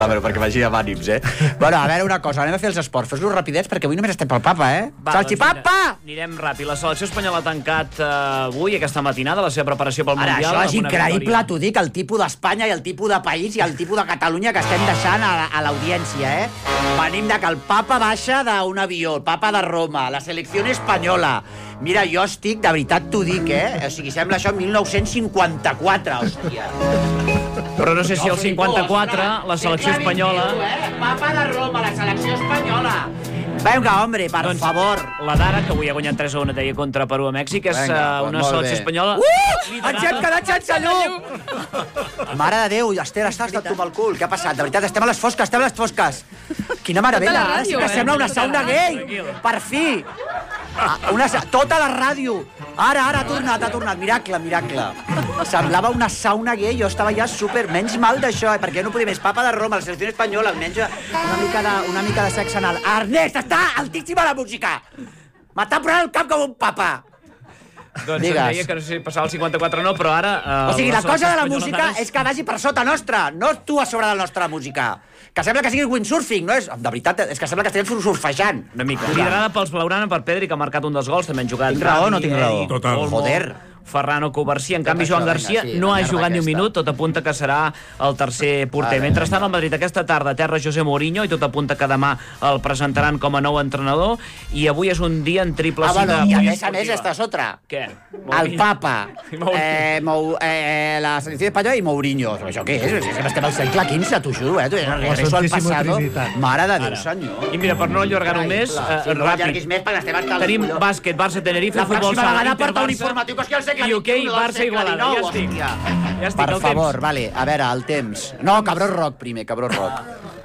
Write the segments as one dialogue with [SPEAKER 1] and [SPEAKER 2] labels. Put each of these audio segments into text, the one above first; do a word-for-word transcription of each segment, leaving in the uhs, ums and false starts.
[SPEAKER 1] A veure, perquè vagi amb ànims, eh? Bueno, a veure una cosa, anem a fer els esports. Fes-los rapidets, perquè avui només estem pel papa, eh?
[SPEAKER 2] Va,
[SPEAKER 1] Salxipapa!
[SPEAKER 2] Doncs anirem ràpid. La selecció espanyola ha tancat uh, avui, aquesta matinada, la seva preparació pel
[SPEAKER 1] Ara,
[SPEAKER 2] Mundial.
[SPEAKER 1] això és increïble, t'ho dic, el tipus d'Espanya i el tipus de país i el tipus de Catalunya que estem deixant a, a l'audiència, eh? Venim de que el papa baixa d'un avió, el papa de Roma, la selecció espanyola. Mira, jo estic, de veritat t'ho dic, eh? O sigui, sembla això mil nou-cents cinquanta-quatre, hòstia.
[SPEAKER 2] Però no sé si el cinquanta-quatre, la selecció espanyola...
[SPEAKER 1] Eh? Papa de Roma, la selecció espanyola. Vinga, hombre, per
[SPEAKER 2] doncs,
[SPEAKER 1] favor.
[SPEAKER 2] La d'ara, que avui ha guanyat tres a una deia contra Perú a Mèxic, és
[SPEAKER 1] Vinga,
[SPEAKER 2] uh, una
[SPEAKER 1] molt
[SPEAKER 2] selecció
[SPEAKER 1] bé.
[SPEAKER 2] espanyola...
[SPEAKER 1] Uh! Ens hem quedat sense llum! Mare de Déu, Esther, estàs de tu pel cul. Què ha passat? De veritat, estem a les fosques, estem a les fosques. Quina meravella,
[SPEAKER 3] Tota la ràdio,
[SPEAKER 1] que
[SPEAKER 3] eh?
[SPEAKER 1] sembla una
[SPEAKER 3] Tota la
[SPEAKER 1] sauna
[SPEAKER 3] ràdio.
[SPEAKER 1] gay. Per fi. Ah, una, sa- tota la ràdio. Ara, ara, ha tornat, ha tornat. Miracle, miracle. Semblava una sauna gay, jo estava ja super... Menys mal d'això, eh? Perquè no podia més. Papa de Roma, la selecció espanyola, almenys una mica de, una mica de sexe anal. Ernest, està altíssima la música. M'està prenent el cap com un papa.
[SPEAKER 2] Doncs
[SPEAKER 1] Digues.
[SPEAKER 2] em deia que no sé si passava el cinquanta-quatre o no, però ara... Uh,
[SPEAKER 1] O sigui, la cosa de la
[SPEAKER 2] selecció
[SPEAKER 1] música
[SPEAKER 2] espanyola
[SPEAKER 1] és que vagi per sota nostra, no tu a sobre de la nostra música. Que sembla que sigui windsurfing, no és? De veritat, és que sembla que estem surfejant. Una mica.
[SPEAKER 2] Liderada pels Blaugrana, per Pedri, que ha marcat un dels gols, també han jugat...
[SPEAKER 1] Tinc raó o no tinc raó?
[SPEAKER 2] Eric,
[SPEAKER 4] Total.
[SPEAKER 2] Olmo,
[SPEAKER 1] Joder.
[SPEAKER 2] Ferran Covarsí. En canvi,
[SPEAKER 1] això,
[SPEAKER 2] Joan
[SPEAKER 1] vinga,
[SPEAKER 2] Garcia
[SPEAKER 1] sí,
[SPEAKER 2] no
[SPEAKER 1] la
[SPEAKER 2] ha
[SPEAKER 1] merda
[SPEAKER 2] jugat ni un
[SPEAKER 1] aquesta.
[SPEAKER 2] minut, tot apunta que serà el tercer porter.
[SPEAKER 1] Ara,
[SPEAKER 2] Mentrestant,
[SPEAKER 1] vinga.
[SPEAKER 2] el Madrid aquesta tarda terra José Mourinho, i tot apunta que demà el presentaran com a nou entrenador, i avui és un dia en triple
[SPEAKER 1] Ah, bueno,
[SPEAKER 2] cita
[SPEAKER 1] i a més a
[SPEAKER 2] poliesportiva.
[SPEAKER 1] més, esta és otra.
[SPEAKER 2] Què?
[SPEAKER 1] El Papa,
[SPEAKER 2] I Mourinho.
[SPEAKER 1] eh, Mou, eh, la selecció espanyola i Mourinho. Això què és? És que estem al segle quinze, t'ho juro, eh? Tu, regreso al
[SPEAKER 4] Santíssima
[SPEAKER 1] pasado.
[SPEAKER 4] Trinitat.
[SPEAKER 1] Mare de Déu,
[SPEAKER 2] Ara.
[SPEAKER 1] senyor.
[SPEAKER 2] I mira, per no allargar-ho més, eh,
[SPEAKER 1] Sí, no
[SPEAKER 2] ràpid.
[SPEAKER 1] allarguis més perquè estem hasta el
[SPEAKER 2] Tenim
[SPEAKER 1] colló.
[SPEAKER 2] bàsquet, Barça, Tenerife,
[SPEAKER 1] La
[SPEAKER 2] futbol
[SPEAKER 1] pròxima
[SPEAKER 2] sala,
[SPEAKER 1] vegada
[SPEAKER 2] Inter,
[SPEAKER 1] porta un
[SPEAKER 2] Barça,
[SPEAKER 1] informatiu, que és que el segle
[SPEAKER 2] i hoquei,
[SPEAKER 1] vint i u, no el
[SPEAKER 2] Barça,
[SPEAKER 1] segle
[SPEAKER 2] Igualada.
[SPEAKER 1] dinou,
[SPEAKER 2] Ja estic.
[SPEAKER 1] hòstia.
[SPEAKER 2] Ja estic,
[SPEAKER 1] Per
[SPEAKER 2] el
[SPEAKER 1] favor,
[SPEAKER 2] temps.
[SPEAKER 1] vale, a veure, el temps. No, Cabró Rock primer, Cabró Rock.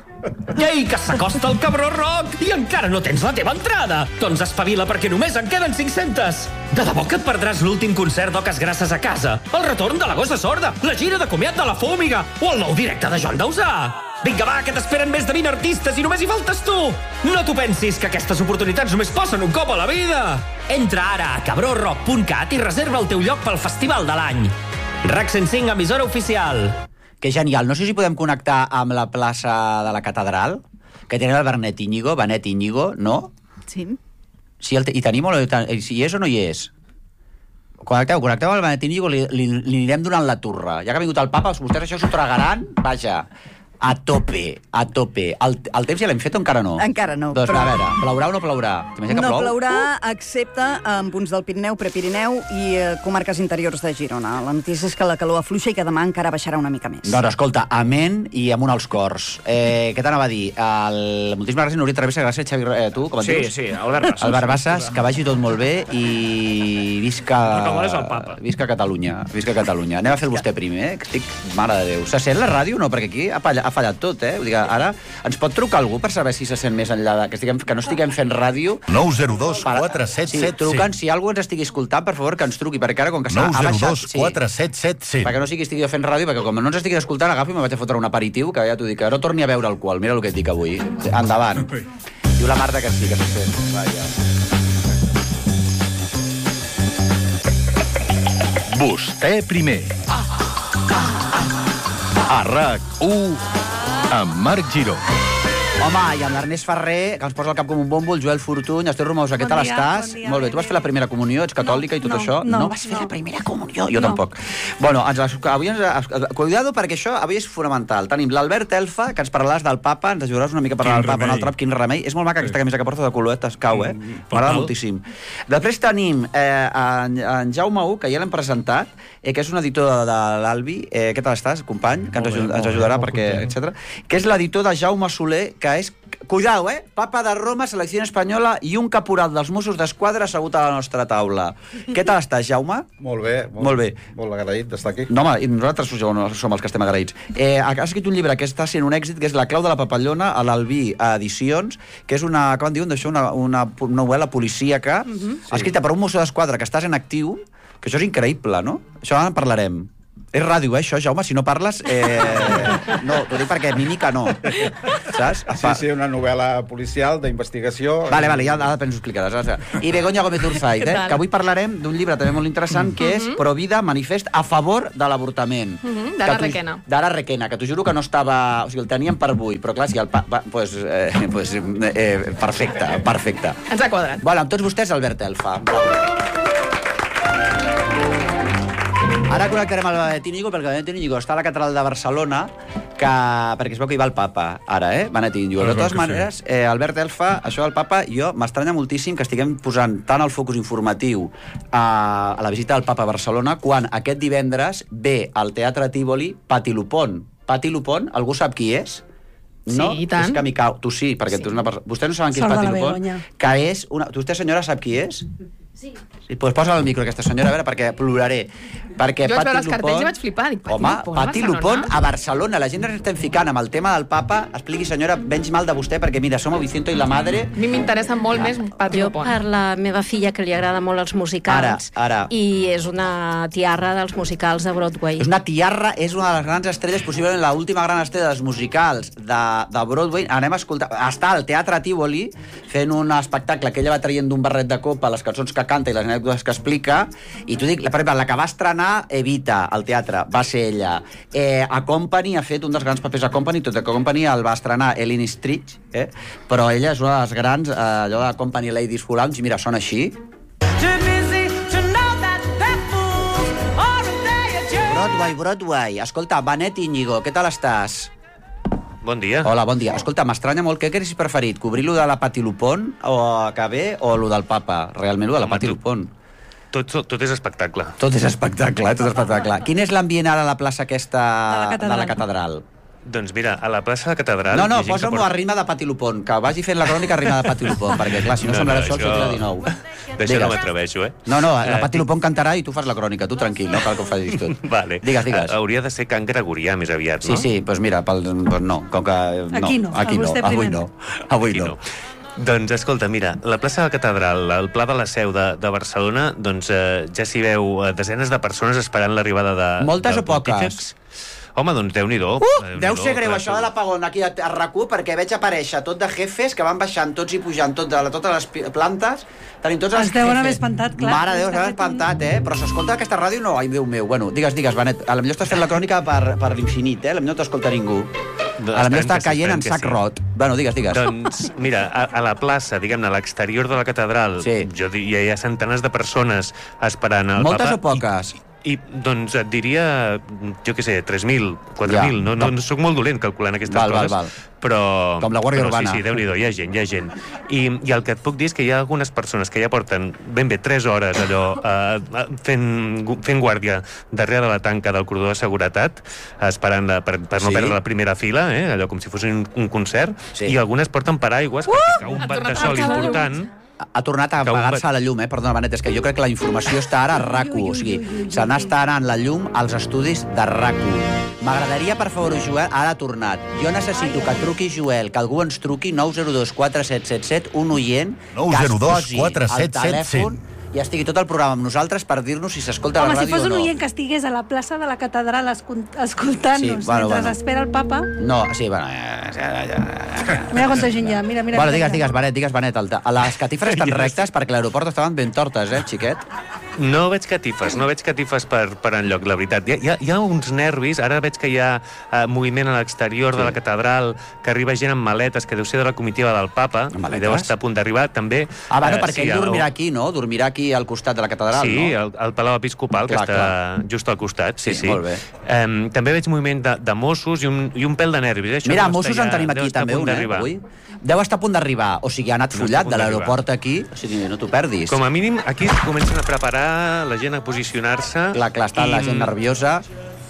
[SPEAKER 5] Ei, que s'acosta el Cabró Rock i encara no tens la teva entrada. Doncs espavila perquè només en queden cinc-centes. De debò que et perdràs l'últim concert d'Oques Grasses a casa, el retorn de la Gossa Sorda, la gira de comiat de la Fòmiga o el nou directe de Joan Dausà. Vinga, va, que t'esperen més de vint artistes i només hi faltes tu. No t'ho pensis, que aquestes oportunitats només passen un cop a la vida. Entra ara a cabró rock punt cat i reserva el teu lloc pel Festival de l'any. RAC cent cinc, emissora oficial.
[SPEAKER 1] Que genial. No sé si podem connectar amb la plaça de la Catedral, que tenen el Bernet Íñigo, Benet Íñigo, no?
[SPEAKER 3] Sí.
[SPEAKER 1] Sí, el te... I tenim o no? Si hi és o no hi és? Connecteu, connecteu amb el Benet Íñigo, li, li, li anirem donant la turra. Ja que ha vingut el papa, vostès això s'ho tragaran, vaja, a tope, a tope. El, el temps ja l'hem fet o encara no?
[SPEAKER 3] Encara no,
[SPEAKER 1] Doncs
[SPEAKER 3] però-
[SPEAKER 1] a veure, plaurà o no plaurà? T'imagines que
[SPEAKER 3] No
[SPEAKER 1] plou?
[SPEAKER 3] plourà, excepte en punts del Pirineu, Prepirineu i eh, comarques interiors de Girona. La notícia és que la calor afluixa i que demà encara baixarà una mica més.
[SPEAKER 1] Doncs escolta, amén i amunt als cors. Eh, què t'anava a dir? El... Moltíssimes gràcies, Núria Travessa, gràcies, Xavi, eh, tu, com et
[SPEAKER 2] Sí,
[SPEAKER 1] dius?
[SPEAKER 2] sí, Albert Bassas.
[SPEAKER 1] Albert Bassas, que vagi tot molt bé i visca...
[SPEAKER 2] El que vol és el papa.
[SPEAKER 1] Visca Catalunya, visca Catalunya. Anem a fer vostè primer, eh? que estic... Mare de Déu. Se sent la ràdio no? Perquè aquí ha fallat, ha fallat tot, eh? Vull dir, ara ens pot trucar algú per saber si se sent més enllà de... Que, estiguem, que no estiguem fent ràdio.
[SPEAKER 6] nou zero dos quatre set
[SPEAKER 1] Sí,
[SPEAKER 6] set
[SPEAKER 1] truquen,
[SPEAKER 6] cinc.
[SPEAKER 1] si algú ens estigui escoltant, per favor, que ens truqui, perquè ara, com que s'ha
[SPEAKER 6] nou
[SPEAKER 1] ha
[SPEAKER 6] zero
[SPEAKER 1] baixat...
[SPEAKER 6] dos quatre set set cinc.
[SPEAKER 1] Perquè no sigui que estigui jo fent ràdio, perquè com no ens estigui escoltant, agafi i me vaig a fotre un aperitiu, que ja t'ho dic, que no torni a beure alcohol. Mira el que et dic avui. Endavant. Diu la Marta que sí, que se sent. Vaja.
[SPEAKER 6] Vostè primer. A RAC u amb Marc Giró.
[SPEAKER 1] Home, i amb l'Ernest Ferrer, que ens posa el cap com un bombo, el Joel Fortuny, Esther Romosa, què
[SPEAKER 3] Bon
[SPEAKER 1] tal
[SPEAKER 3] dia,
[SPEAKER 1] estàs?
[SPEAKER 3] bon dia,
[SPEAKER 1] Molt bé,
[SPEAKER 3] bé,
[SPEAKER 1] tu vas
[SPEAKER 3] bé.
[SPEAKER 1] fer la primera comunió, ets catòlica
[SPEAKER 3] No,
[SPEAKER 1] i tot
[SPEAKER 3] no,
[SPEAKER 1] això?
[SPEAKER 3] no,
[SPEAKER 1] vas fer
[SPEAKER 3] no.
[SPEAKER 1] la primera comunió? Jo
[SPEAKER 3] No.
[SPEAKER 1] tampoc. Bueno, ens, avui ens... Cuidado, perquè això avui és fonamental. Tenim l'Albert Elfa, que ens parlaràs del papa, ens ajudaràs una mica a parlar
[SPEAKER 4] Quin
[SPEAKER 1] del papa, un
[SPEAKER 4] remei.
[SPEAKER 1] altre cop, quin remei. És molt maca aquesta camisa que porta de coloret, escau, eh?
[SPEAKER 4] Mm,
[SPEAKER 1] M'agrada
[SPEAKER 4] total.
[SPEAKER 1] moltíssim. Després tenim eh, en, en Jaume U, que ja l'hem presentat, eh, que és un editor de, de l'Albi. Eh, què tal estàs, company? Que ens,
[SPEAKER 4] Molt bé,
[SPEAKER 1] aju-
[SPEAKER 4] molt
[SPEAKER 1] ens
[SPEAKER 4] bé,
[SPEAKER 1] ajudarà,
[SPEAKER 4] molt
[SPEAKER 1] perquè,
[SPEAKER 4] content.
[SPEAKER 1] etcètera. Que és l'editor de Jaume Soler, que és... Cuidado, eh? Papa de Roma, selecció espanyola i un caporal dels Mossos d'Esquadra assegut a la nostra taula. Què tal estàs, Jaume?
[SPEAKER 7] Molt bé.
[SPEAKER 1] Molt bé.
[SPEAKER 7] Molt agraït d'estar aquí.
[SPEAKER 1] No, home, i nosaltres som som els que estem agraïts. Eh, ha escrit un llibre que està sent un èxit, que és La clau de la papallona, a l'Albí Edicions, que és una, com en diuen d'això, una, una novel·la policíaca, uh-huh. escrita per un mosso d'esquadra que estàs en actiu, que això és increïble, no? Això ara en parlarem. És ràdio, eh, això, Jaume? Si no parles... Eh... No, t'ho dic perquè mímica no. Saps?
[SPEAKER 4] Sí, sí, una novel·la policial d'investigació.
[SPEAKER 1] Vale, vale, ja ara penso explicar. I Begoña Gómez Urzaiz, eh, que avui parlarem d'un llibre també molt interessant, que és Provida, manifest a favor de l'avortament.
[SPEAKER 7] D'Ara Requena.
[SPEAKER 1] D'Ara Requena, que t'ho juro que no estava... O sigui, el teníem per avui, però clar, si el pa... Va, pues, eh, pues, eh, perfecte, perfecte.
[SPEAKER 7] Ens ha quadrat.
[SPEAKER 1] Bueno, amb tots vostès, Albert Elfa. Ara connectarem el Benet Íñigo, perquè el Benet Íñigo està a la catedral de Barcelona, que... perquè es veu que hi va el papa, ara, eh, Benet Íñigo. De totes maneres, eh, Albert Elfa, això del papa, jo m'estranya moltíssim que estiguem posant tant el focus informatiu a, a la visita del papa a Barcelona, quan aquest divendres ve al Teatre Tívoli Pati Lupón. Pati Lupón, algú sap qui és? No?
[SPEAKER 7] Sí, i tant.
[SPEAKER 1] És que m'hi cau. Tu sí, perquè sí. Tu és una persona... Vostès no saben qui és Pati Lupón? Que és una... Vostè, senyora, sap qui és? Sí. Sí, pues posa el micro aquesta senyora, a veure, perquè ploraré. Perquè
[SPEAKER 7] jo vaig
[SPEAKER 1] Pati
[SPEAKER 7] veure els cartells
[SPEAKER 1] Lupón...
[SPEAKER 7] i vaig flipar. Dic, Pati
[SPEAKER 1] Home,
[SPEAKER 7] Lupón,
[SPEAKER 1] Pati
[SPEAKER 7] a
[SPEAKER 1] Lupón
[SPEAKER 7] Barcelona?
[SPEAKER 1] a Barcelona. La gent ens estem ficant amb el tema del papa. Expliqui, senyora, menys mal de vostè, perquè mira, som el Vicento i la madre.
[SPEAKER 7] A mi m'interessa molt més Pati
[SPEAKER 8] Jo
[SPEAKER 7] Lupón.
[SPEAKER 8] per la meva filla, que li agrada molt els musicals,
[SPEAKER 1] Ara, ara.
[SPEAKER 8] i és una tiarra dels musicals de Broadway.
[SPEAKER 1] És una tiarra, és una de les grans estrelles, possiblement l'última gran estrella dels musicals de, de Broadway. Anem a escoltar... Està al Teatre Tívoli fent un espectacle que ella va traient d'un barret de copa les cançons que canta i les anècdotes que explica. I t'ho dic, per exemple, la que va estrenar Evita al teatre va ser ella. Eh, a Company ha fet un dels grans papers a Company, tot i que Company el va estrenar Ellen Stritch, eh? Però ella és una de les grans, eh, allò de Company Ladies Full Arms, i mira, sona així. Broadway, Broadway. Escolta, Benet Íñigo, què tal estàs?
[SPEAKER 9] Bon dia.
[SPEAKER 1] Hola, bon dia. Escolta, m'estranya molt, què haguessis preferit? Cobrir-lo de la Pati Lupón o que ve, o lo del papa? Realment, lo de la Pati Lupón.
[SPEAKER 9] Tot, tot, tot és espectacle.
[SPEAKER 1] Tot és espectacle, eh? Tot és espectacle. Quin és l'ambient ara a la plaça aquesta de la catedral?
[SPEAKER 9] Doncs mira, a la plaça de la catedral...
[SPEAKER 1] No, no, posa'm-ho a rima de Pati Lupón, que vagi fent la crònica a rima de Pati Lupón, perquè clar, si no, no semblarà no, això al segle dinou.
[SPEAKER 9] D'això no m'atreveixo, eh?
[SPEAKER 1] No, no, la Pati Lupón cantarà i tu fas la crònica, tu tranquil, no cal que ho facis tot.
[SPEAKER 9] Vale.
[SPEAKER 1] Digues, digues.
[SPEAKER 9] Hauria de ser Can Gregorià més aviat,
[SPEAKER 1] Sí,
[SPEAKER 9] no?
[SPEAKER 1] sí, doncs mira, pel, pues no, com que... No,
[SPEAKER 3] aquí no,
[SPEAKER 1] aquí no, avui no, avui
[SPEAKER 9] aquí
[SPEAKER 1] no.
[SPEAKER 9] no. Doncs escolta, mira, la plaça de la catedral, el Pla de la Seu de, de Barcelona, doncs eh, ja s'hi veu eh, desenes de persones esperant l'arribada de...
[SPEAKER 1] Moltes
[SPEAKER 9] del
[SPEAKER 1] o poques?
[SPEAKER 9] pontífex. Home, doncs Déu-n'hi-do.
[SPEAKER 1] Uh,
[SPEAKER 9] Déu
[SPEAKER 1] deu ser greu això de l'apagón aquí a, a RAC u, perquè veig aparèixer tot de jefes que van baixant tots i pujant tot de, totes les plantes. Tenim tots els
[SPEAKER 3] Es deuen
[SPEAKER 1] jefes.
[SPEAKER 3] haver espantat, clar.
[SPEAKER 1] Mare de Déu, s'han espantat, eh? Però s'escolta aquesta ràdio? No, ai, Déu meu. Bueno, digues, digues, Benet. A la millor estàs fent la crònica per, per l'infinit, eh? A la millor no t'escolta ningú.
[SPEAKER 9] Doncs
[SPEAKER 1] a la millor està
[SPEAKER 9] sí,
[SPEAKER 1] caient en sac
[SPEAKER 9] sí.
[SPEAKER 1] rot. Bueno, digues, digues.
[SPEAKER 9] Doncs, mira, a, a la plaça, diguem-ne, a l'exterior de la catedral,
[SPEAKER 1] sí.
[SPEAKER 9] jo diria, hi ha centenars de persones esperant el
[SPEAKER 1] Moltes
[SPEAKER 9] papa.
[SPEAKER 1] o poques?
[SPEAKER 9] I, I, doncs, et diria, jo què sé, tres mil, quatre mil.
[SPEAKER 1] Ja.
[SPEAKER 9] No, no, no soc molt dolent calculant aquestes
[SPEAKER 1] val,
[SPEAKER 9] coses.
[SPEAKER 1] Val, val.
[SPEAKER 9] Però...
[SPEAKER 1] Com la Guàrdia
[SPEAKER 9] però,
[SPEAKER 1] Urbana.
[SPEAKER 9] Sí, sí, Déu-n'hi-do, hi ha gent, hi ha gent. I, I el que et puc dir és que hi ha algunes persones que ja porten ben bé tres hores allò eh, fent, fent guàrdia darrere de la tanca del cordó de seguretat, esperant la, per, per no
[SPEAKER 1] Sí?
[SPEAKER 9] perdre la primera fila, eh, allò com si fos un, un concert,
[SPEAKER 1] Sí.
[SPEAKER 9] i algunes porten paraigües uh! perquè cau un bat de sol important.
[SPEAKER 1] Ha tornat a apagar-se la llum, eh? Perdona, Benet, és que jo crec que la informació està ara a RAC u, o sigui, se n'està anant la llum als estudis de RAC u. M'agradaria, per favor, Joel, ara ha tornat. Jo necessito que truqui Joel, que algú ens truqui, nou zero dos quatre set set set, un oient,
[SPEAKER 10] nou zero dos quatre set set set.
[SPEAKER 1] que es posi al telèfon i estigui tot el programa amb nosaltres per dir-nos si s'escolta la
[SPEAKER 11] Home,
[SPEAKER 1] ràdio
[SPEAKER 11] si fos
[SPEAKER 1] o
[SPEAKER 11] un
[SPEAKER 1] no.
[SPEAKER 11] oient que estigués a la plaça de la catedral escol- escoltant-nos
[SPEAKER 1] Sí, bueno,
[SPEAKER 11] mentre
[SPEAKER 1] bueno.
[SPEAKER 11] espera el papa...
[SPEAKER 1] No, sí, bueno... Ja, ja, ja.
[SPEAKER 11] Mira quanta gent hi ha, mira, mira.
[SPEAKER 1] Bueno,
[SPEAKER 11] mira.
[SPEAKER 1] digues, digues, Benet, digues, Benet. El a les catifres estan rectes perquè a l'aeroport estaven ben tortes, eh, xiquet?
[SPEAKER 9] No veig catifes, no veig catifes per, per enlloc, la veritat. Hi ha, hi ha, hi ha uns nervis, ara veig que hi ha uh, moviment a l'exterior sí. de la catedral, que arriba gent amb maletes, que deu ser de la comitiva del papa, i deu estar a punt d'arribar, també...
[SPEAKER 1] Ah, bueno,
[SPEAKER 9] uh,
[SPEAKER 1] perquè
[SPEAKER 9] sí,
[SPEAKER 1] ell dormirà
[SPEAKER 9] el...
[SPEAKER 1] aquí, no? Dormirà aquí al costat de la catedral,
[SPEAKER 9] sí,
[SPEAKER 1] no?
[SPEAKER 9] Sí, el, el Palau Episcopal,
[SPEAKER 1] clar,
[SPEAKER 9] que està
[SPEAKER 1] clar.
[SPEAKER 9] just al costat, sí,
[SPEAKER 1] Sí,
[SPEAKER 9] sí.
[SPEAKER 1] molt bé.
[SPEAKER 9] Um, també veig moviment de, de Mossos i un, i un pèl de nervis. Eh? Això
[SPEAKER 1] Mira,
[SPEAKER 9] deu
[SPEAKER 1] Mossos
[SPEAKER 9] estar
[SPEAKER 1] en tenim
[SPEAKER 9] deu
[SPEAKER 1] aquí
[SPEAKER 9] estar a
[SPEAKER 1] també
[SPEAKER 9] punt
[SPEAKER 1] un, eh,
[SPEAKER 9] d'arribar.
[SPEAKER 1] avui. Deu estar a punt d'arribar, o sigui, ha anat
[SPEAKER 9] No
[SPEAKER 1] follat
[SPEAKER 9] està a punt
[SPEAKER 1] de l'aeroport
[SPEAKER 9] d'arribar.
[SPEAKER 1] aquí, o sigui, no t'ho perdis.
[SPEAKER 9] Com a mínim, aquí comencen a preparar la gent a posicionar-se.
[SPEAKER 1] Clar, clar, està
[SPEAKER 9] i,
[SPEAKER 1] la gent nerviosa.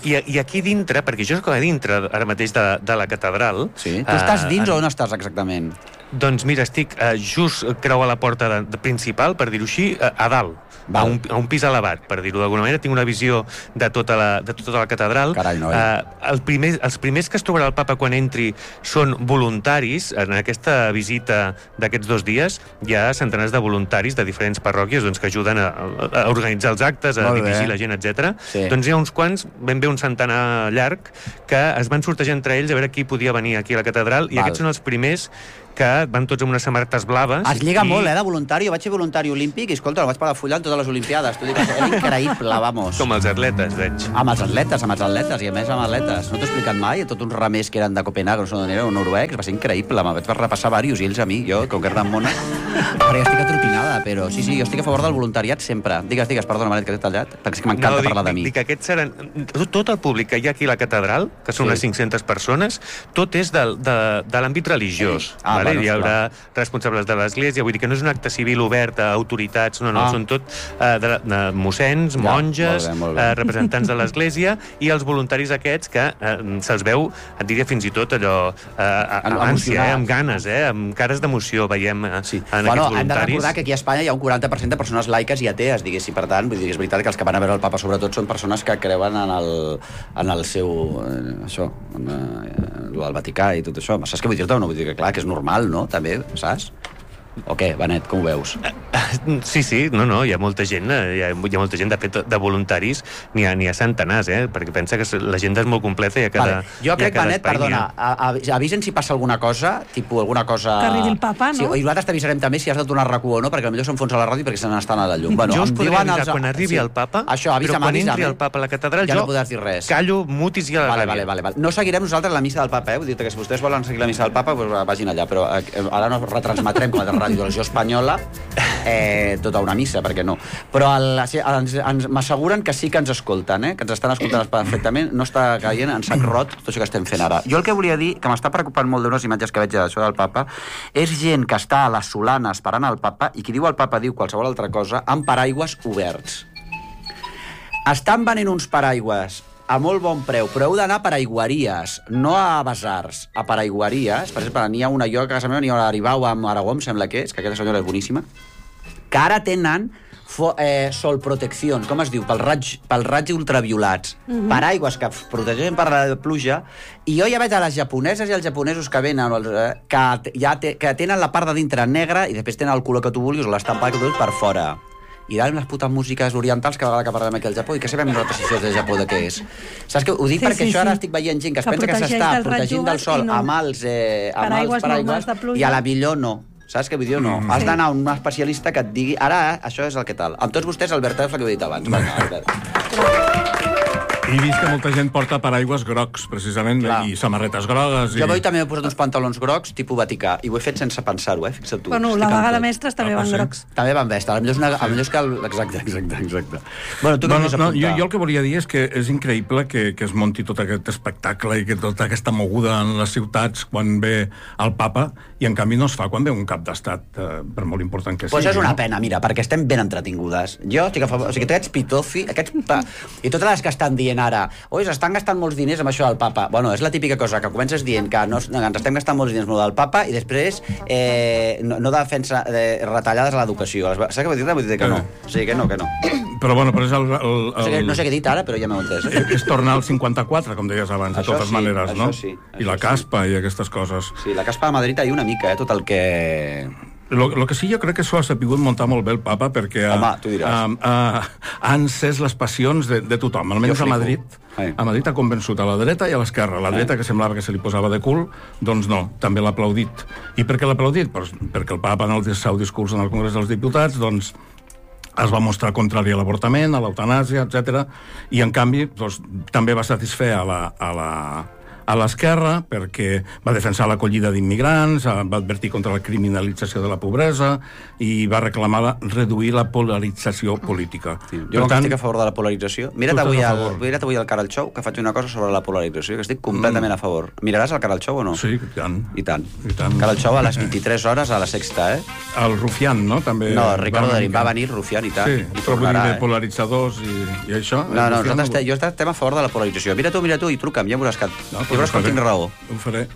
[SPEAKER 9] I, I aquí dintre, perquè jo soc a dintre ara mateix de, de la catedral...
[SPEAKER 1] Sí? Tu estàs dins o on estàs exactament?
[SPEAKER 9] Doncs mira, estic uh, just creu a la porta de, de principal, per dir-ho així, a, a dalt, a un, a un pis elevat, per dir-ho d'alguna manera. Tinc una visió de tota la, de tota la catedral.
[SPEAKER 1] Carai, noi.
[SPEAKER 9] Uh, el primer, els primers que es trobarà el papa quan entri són voluntaris. En aquesta visita d'aquests dos dies hi ha centenars de voluntaris de diferents parròquies doncs, que ajuden a, a organitzar els actes, a dirigir la gent, etcètera. Sí. Doncs hi ha uns quants, ben bé un centenar llarg, que es van sortejar entre ells a veure qui podia venir aquí a la catedral, i Val. Aquests són els primers que van tots amb unes samarretes blaves.
[SPEAKER 1] Es lliga
[SPEAKER 9] i...
[SPEAKER 1] molt, eh, de voluntari. Jo vaig ser voluntari olímpic i, escolta, el vaig pagar fullant totes les olimpiades. Tu dius, era increïble, vamos.
[SPEAKER 9] Com els atletes, veig.
[SPEAKER 1] Amb els atletes, amb els atletes, i a més amb atletes. No t'ho he explicat mai, tots uns remers que eren de Copenhague, no sé d'on eren, noruecs, va ser increïble. Me vaig repassar diversos, i ells a mi, jo, com que era mona. Però ja estic atropinada, però sí, sí, jo estic a favor del voluntariat sempre. Digues, digues, perdona, Maret, que t'he tallat, perquè és que m'encanta
[SPEAKER 9] no,
[SPEAKER 1] parlar
[SPEAKER 9] dic,
[SPEAKER 1] de mi.
[SPEAKER 9] Dic que aquests seran... Tot el públic que hi ha aquí a la catedral, que són sí. unes cinc-centes persones, tot és de, de, de l'àmbit religiós. Ah, vale? Bueno, hi haurà responsables de l'església, vull dir que no és un acte civil obert a autoritats, no, no, ah. són tot uh, de, de mossens, ja, monges, molt bé, molt bé. Uh, representants de l'església, i els voluntaris aquests que uh, se'ls veu, et diria fins i tot allò, uh, amb ànsia, eh, amb ganes, eh, amb cares d'emoció, veiem uh, sí. en bueno, aquests voluntaris. Hem de recordar que aquí a Espanya hi ha un quaranta per cent de persones laiques i atees, diguéssim, per tant, vull dir, és veritat que els que van a veure el papa sobretot són persones que creuen en el, en el seu, eh, això, en, eh, el Vaticà i tot això. Saps què vull dir-te? No, vull dir que clar, que és normal, no?, també, saps? O què, Benet, com ho veus? Sí, sí, no, no, hi ha molta gent, hi ha, hi ha molta gent, de fet, de voluntaris, n'hi ha, ha centenars, eh? Perquè pensa que l'agenda és molt completa i a cada
[SPEAKER 1] vale. Jo crec, Benet, perdona, avisen si passa alguna cosa, tipus alguna cosa...
[SPEAKER 11] Que arribi el papa, no?
[SPEAKER 1] Sí, i nosaltres t'avisarem també si has de donar R Q o no, perquè potser s'enfonsa la ràdio perquè se n'estan a la llum.
[SPEAKER 9] Bueno, jo us podré avisar els... quan arribi sí. el papa,
[SPEAKER 1] això, avisa'm,
[SPEAKER 9] però quan
[SPEAKER 1] avisa'm,
[SPEAKER 9] entri el papa a la catedral,
[SPEAKER 1] ja
[SPEAKER 9] jo
[SPEAKER 1] no podràs dir res.
[SPEAKER 9] Callo, mutis i a la
[SPEAKER 1] vale,
[SPEAKER 9] ràdio.
[SPEAKER 1] Vale, vale, vale. No seguirem nosaltres la missa del papa, eh? Vull dir que si vostès volen seguir la missa del papa, doncs vagin allà, però ara no retransmetrem com a ràdio de la Televisió Espanyola eh, tota una missa, perquè no. Però el, ens, ens, m'asseguren que sí que ens escolten, eh? Que ens estan escoltant perfectament, no està caient en sac rot tot això que estem fent ara. Jo el que volia dir, que m'està preocupant molt d'unes imatges que veig d'això del papa, és gent que està a la Solana esperant el papa i qui diu el papa diu qualsevol altra cosa amb paraigües oberts. Estan venent uns paraigües a molt bon preu, però heu d'anar a paraigüeries, no a basars, a paraigüeries. Per exemple, n'hi ha una, jo a casa meva n'hi ha a Aribau, a Aragó, em sembla que és, que aquesta senyora és boníssima, que ara tenen fo, eh, solproteccions, com es diu, pel raig, pel raig ultraviolats, mm-hmm. paraigües que protegeixen per la pluja, i jo ja veig a les japoneses i els japonesos que venen, que, ja te, que tenen la part de dintre negra i després tenen el color que tu vulguis o l'estampa que tu vulguis per fora. I ara amb les putes músiques orientals que a vegades que parlem aquí al Japó i que sabem nosaltres si això és de Japó de què és. Saps què? Ho dic sí, perquè sí, això ara sí. estic veient gent que es que pensa que s'està protegint del sol no. amb els, eh, amb paraigües, els paraigües i a la millor no. Saps què vull dir? No. Mm. Has d'anar a un especialista que et digui ara això és el que tal. Amb tots vostès, Albert, és el que he dit abans. Vinga, Albert.
[SPEAKER 12] He vist que molta gent porta paraigües grocs, precisament, clar. I samarretes grogues. I...
[SPEAKER 1] Jo avui també m'he posat uns pantalons grocs, tipus Vaticà, i ho he fet sense pensar-ho, eh? Fixa't tu.
[SPEAKER 11] Bueno, la vaga de mestres també ah, van sí. grocs.
[SPEAKER 1] També van vestir, a millor és, una, sí. a millor és que... El... Exacte, exacte, exacte. Bueno, tu
[SPEAKER 12] bueno, no, jo, jo el que volia dir és que és increïble que, que es munti tot aquest espectacle i que tota aquesta moguda en les ciutats quan ve el papa, i en canvi no es fa quan ve un cap d'estat, eh, per molt important que sigui.
[SPEAKER 1] Pues és una
[SPEAKER 12] no?
[SPEAKER 1] pena, mira, perquè estem ben entretingudes. Jo estic a favor... O sigui, aquests pitofi, aquests... Pa... I totes les que estan dient ara, oi, s'estan gastant molts diners amb això del papa. Bueno, és la típica cosa que comences dient que no, no, ens estem gastant molts diners amb el del papa i després eh, no, no defensa eh, retallades a l'educació. Saps què vull dir? Vull dir que no. O sigui, que no, que no.
[SPEAKER 12] Però bueno, però és el... el, el...
[SPEAKER 1] No, sé, no sé què he dit ara, però ja m'ho entès. Eh?
[SPEAKER 12] És tornar al cinquanta-quatre, com deies abans, de totes sí, maneres, no?
[SPEAKER 1] Sí,
[SPEAKER 12] I la caspa sí. I aquestes coses.
[SPEAKER 1] Sí, la caspa de Madrid hi ha una mica, eh? Tot el que...
[SPEAKER 12] Lo, lo que sí, jo crec que s'ho ha sapigut muntar molt bé el papa, perquè
[SPEAKER 1] Home, tu diràs.
[SPEAKER 12] ha, ha, ha encès les passions de, de tothom. Almenys a Madrid, a Madrid ha convençut a la dreta i a l'esquerra. La dreta, que semblava que se li posava de cul, doncs no, també l'ha aplaudit. I per què l'ha aplaudit? Pues perquè el papa, en el seu discurs en el Congrés dels Diputats, doncs, es va mostrar contrari a l'avortament, a l'eutanàsia, etcètera. I, en canvi, doncs, també va satisfer a la... A la a l'esquerra perquè va defensar l'acollida d'immigrants, va advertir contra la criminalització de la pobresa i va reclamar la, reduir la polarització política.
[SPEAKER 1] Sí. Jo no estic a favor de la polarització. Mira't avui, el, mira't avui el Caral Show, que faig una cosa sobre la polarització, que estic completament mm. a favor. Miraràs el Caral Show o no?
[SPEAKER 12] Sí, i tant.
[SPEAKER 1] I tant.
[SPEAKER 12] I tant.
[SPEAKER 1] Caral Show a les vint-i-tres hores a la Sexta, eh?
[SPEAKER 12] El Rufián, no? També
[SPEAKER 1] no, Ricardo Darín va venir, Rufián i tant.
[SPEAKER 12] Sí,
[SPEAKER 1] I
[SPEAKER 12] tornarà, de
[SPEAKER 1] eh?
[SPEAKER 12] polaritzadors i, i això.
[SPEAKER 1] No, no, nosaltres no... jo estem a favor de la polarització. Mira tu, mira tu, i truca'm, ja veuràs que, no, ja veuràs que tinc raó.
[SPEAKER 12] Ho faré.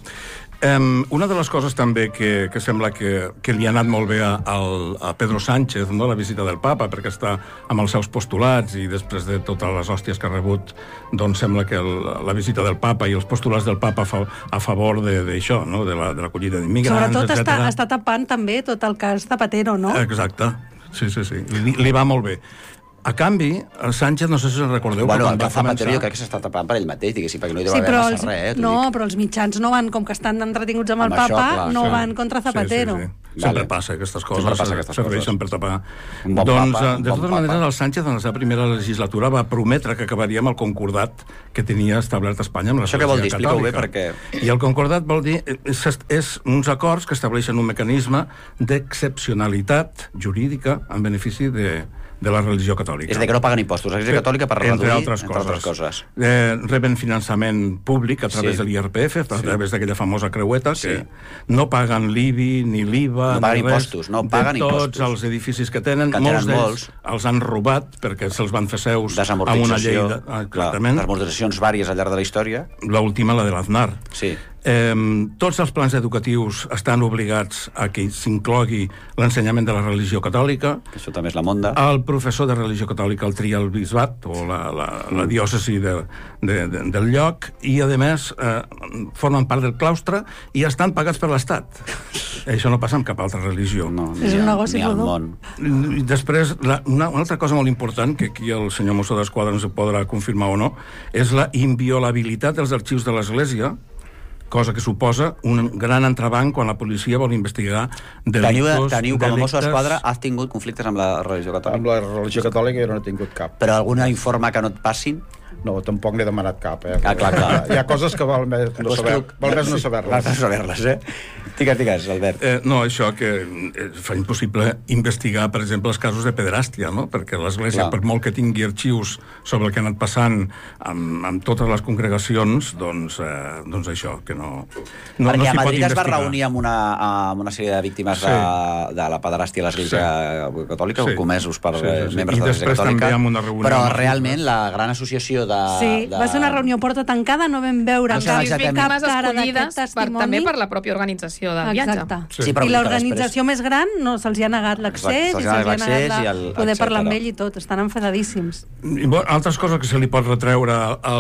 [SPEAKER 12] Um, una de les coses també que, que sembla que, que li ha anat molt bé a, a Pedro Sánchez, no? La visita del papa, perquè està amb els seus postulats i després de totes les hòsties que ha rebut, doncs sembla que el, la visita del papa i els postulats del papa fa, a favor d'això, no? de l'acollida la, d'immigrants,
[SPEAKER 11] sobretot
[SPEAKER 12] etcètera.
[SPEAKER 11] Està, està tapant també tot el cas Zapatero, no?
[SPEAKER 12] Exacte, sí, sí, sí. Li, li va molt bé. A canvi, el Sánchez, no sé si us recordeu...
[SPEAKER 1] Bueno, el que fa Zapatero jo crec que s'està tapant per ell mateix, diguéssim, perquè no hi deu
[SPEAKER 11] sí,
[SPEAKER 1] haver massa
[SPEAKER 11] els,
[SPEAKER 1] res, eh?
[SPEAKER 11] No,
[SPEAKER 1] dic.
[SPEAKER 11] però els mitjans no van, com que estan entretinguts amb, amb el
[SPEAKER 1] això,
[SPEAKER 11] papa,
[SPEAKER 1] clar,
[SPEAKER 11] no
[SPEAKER 1] clar.
[SPEAKER 11] van contra Zapatero.
[SPEAKER 12] Sí, sí, sí. Sempre vale. passa aquestes coses,
[SPEAKER 1] sempre passa aquestes
[SPEAKER 12] serveixen
[SPEAKER 1] coses.
[SPEAKER 12] per tapar.
[SPEAKER 1] Un bon
[SPEAKER 12] doncs,
[SPEAKER 1] papa,
[SPEAKER 12] de totes
[SPEAKER 1] bon
[SPEAKER 12] maneres,
[SPEAKER 1] papa.
[SPEAKER 12] el Sánchez, en la seva primera legislatura, va prometre que acabaria amb el concordat que tenia establert Espanya amb
[SPEAKER 1] l'Església
[SPEAKER 12] catòlica.
[SPEAKER 1] Això què vol dir? Explica-ho bé, perquè...
[SPEAKER 12] I el concordat vol dir... És, és uns acords que estableixen un mecanisme d'excepcionalitat jurídica en benefici de... de la religió catòlica.
[SPEAKER 1] És de que no paguen impostos. L'Església Catòlica per reduir,
[SPEAKER 12] entre altres
[SPEAKER 1] entre
[SPEAKER 12] coses.
[SPEAKER 1] altres coses.
[SPEAKER 12] Eh, reben finançament públic a través
[SPEAKER 1] sí.
[SPEAKER 12] de l'I R P F, a través sí. d'aquella famosa creueta,
[SPEAKER 1] sí.
[SPEAKER 12] que no paguen l'I B I ni l'I V A,
[SPEAKER 1] no paguen
[SPEAKER 12] ni res,
[SPEAKER 1] impostos, no paguen
[SPEAKER 12] de tots
[SPEAKER 1] impostos.
[SPEAKER 12] els edificis que tenen,
[SPEAKER 1] que
[SPEAKER 12] molts
[SPEAKER 1] tenen
[SPEAKER 12] d'ells els han robat perquè se'ls van fer seus amb una llei de...
[SPEAKER 1] Ah, desamortitzacions vàries al llarg de la història.
[SPEAKER 12] L'última, la de l'Aznar.
[SPEAKER 1] Sí.
[SPEAKER 12] Eh, tots els plans educatius estan obligats a que s'inclogui l'ensenyament de la religió catòlica.
[SPEAKER 1] Això també és la monda.
[SPEAKER 12] El professor de religió catòlica el tria el bisbat o la, la, la diòcesi de, de, de, del lloc i, a més, eh, formen part del claustre i estan pagats per l'Estat. Això no passa amb cap altra religió.
[SPEAKER 1] No,
[SPEAKER 11] és un negoci
[SPEAKER 1] al món.
[SPEAKER 12] I després, la, una, una altra cosa molt important, que aquí el senyor Mosso d'Esquadra ens podrà confirmar o no, és la inviolabilitat dels arxius de l'Església, cosa que suposa un gran entrebanc quan la policia vol investigar delictes...
[SPEAKER 1] Teniu, teniu com a Mosso d'Esquadra, has tingut conflictes amb la religió catòlica?
[SPEAKER 4] Amb la religió catòlica jo no he tingut cap.
[SPEAKER 1] Però alguna informa que no et passin?
[SPEAKER 4] No, tampoc n'he demanat cap, eh?
[SPEAKER 1] Ah, clar, clar.
[SPEAKER 4] Hi ha coses que val més no saber-les. Val més no saber-les.
[SPEAKER 1] Val més no saber-les, eh? Digues, digues, Albert.
[SPEAKER 12] Eh, no, això que fa impossible investigar, per exemple, els casos de pederàstia, no? Perquè l'Església, per molt que tingui arxius sobre el que ha anat passant amb, amb totes les congregacions, doncs, eh, doncs això, que no, no,
[SPEAKER 1] Perquè
[SPEAKER 12] no
[SPEAKER 1] a Madrid es va
[SPEAKER 12] investigar.
[SPEAKER 1] reunir amb una, amb una sèrie de víctimes
[SPEAKER 12] sí.
[SPEAKER 1] de, de la pederàstia a l'Església sí. catòlica, sí. comesos per sí, sí, sí. membres
[SPEAKER 12] I
[SPEAKER 1] de l'Església catòlica.
[SPEAKER 12] Una
[SPEAKER 1] però realment la gran associació de...
[SPEAKER 11] Sí,
[SPEAKER 1] de...
[SPEAKER 11] va ser una reunió a porta tancada, no vam veure
[SPEAKER 7] no
[SPEAKER 11] cap, cap cara
[SPEAKER 7] d'aquest
[SPEAKER 11] testimoni.
[SPEAKER 7] Per, també per la pròpia organització del viatge.
[SPEAKER 11] Exacte.
[SPEAKER 1] Sí. Sí,
[SPEAKER 11] I l'organització més gran no se'ls hi ha negat l'accés i se'ls hi ha negat la... el, poder parlar amb ell i tot. Estan enfadadíssims.
[SPEAKER 12] I, bueno, altres coses que se li pot retreure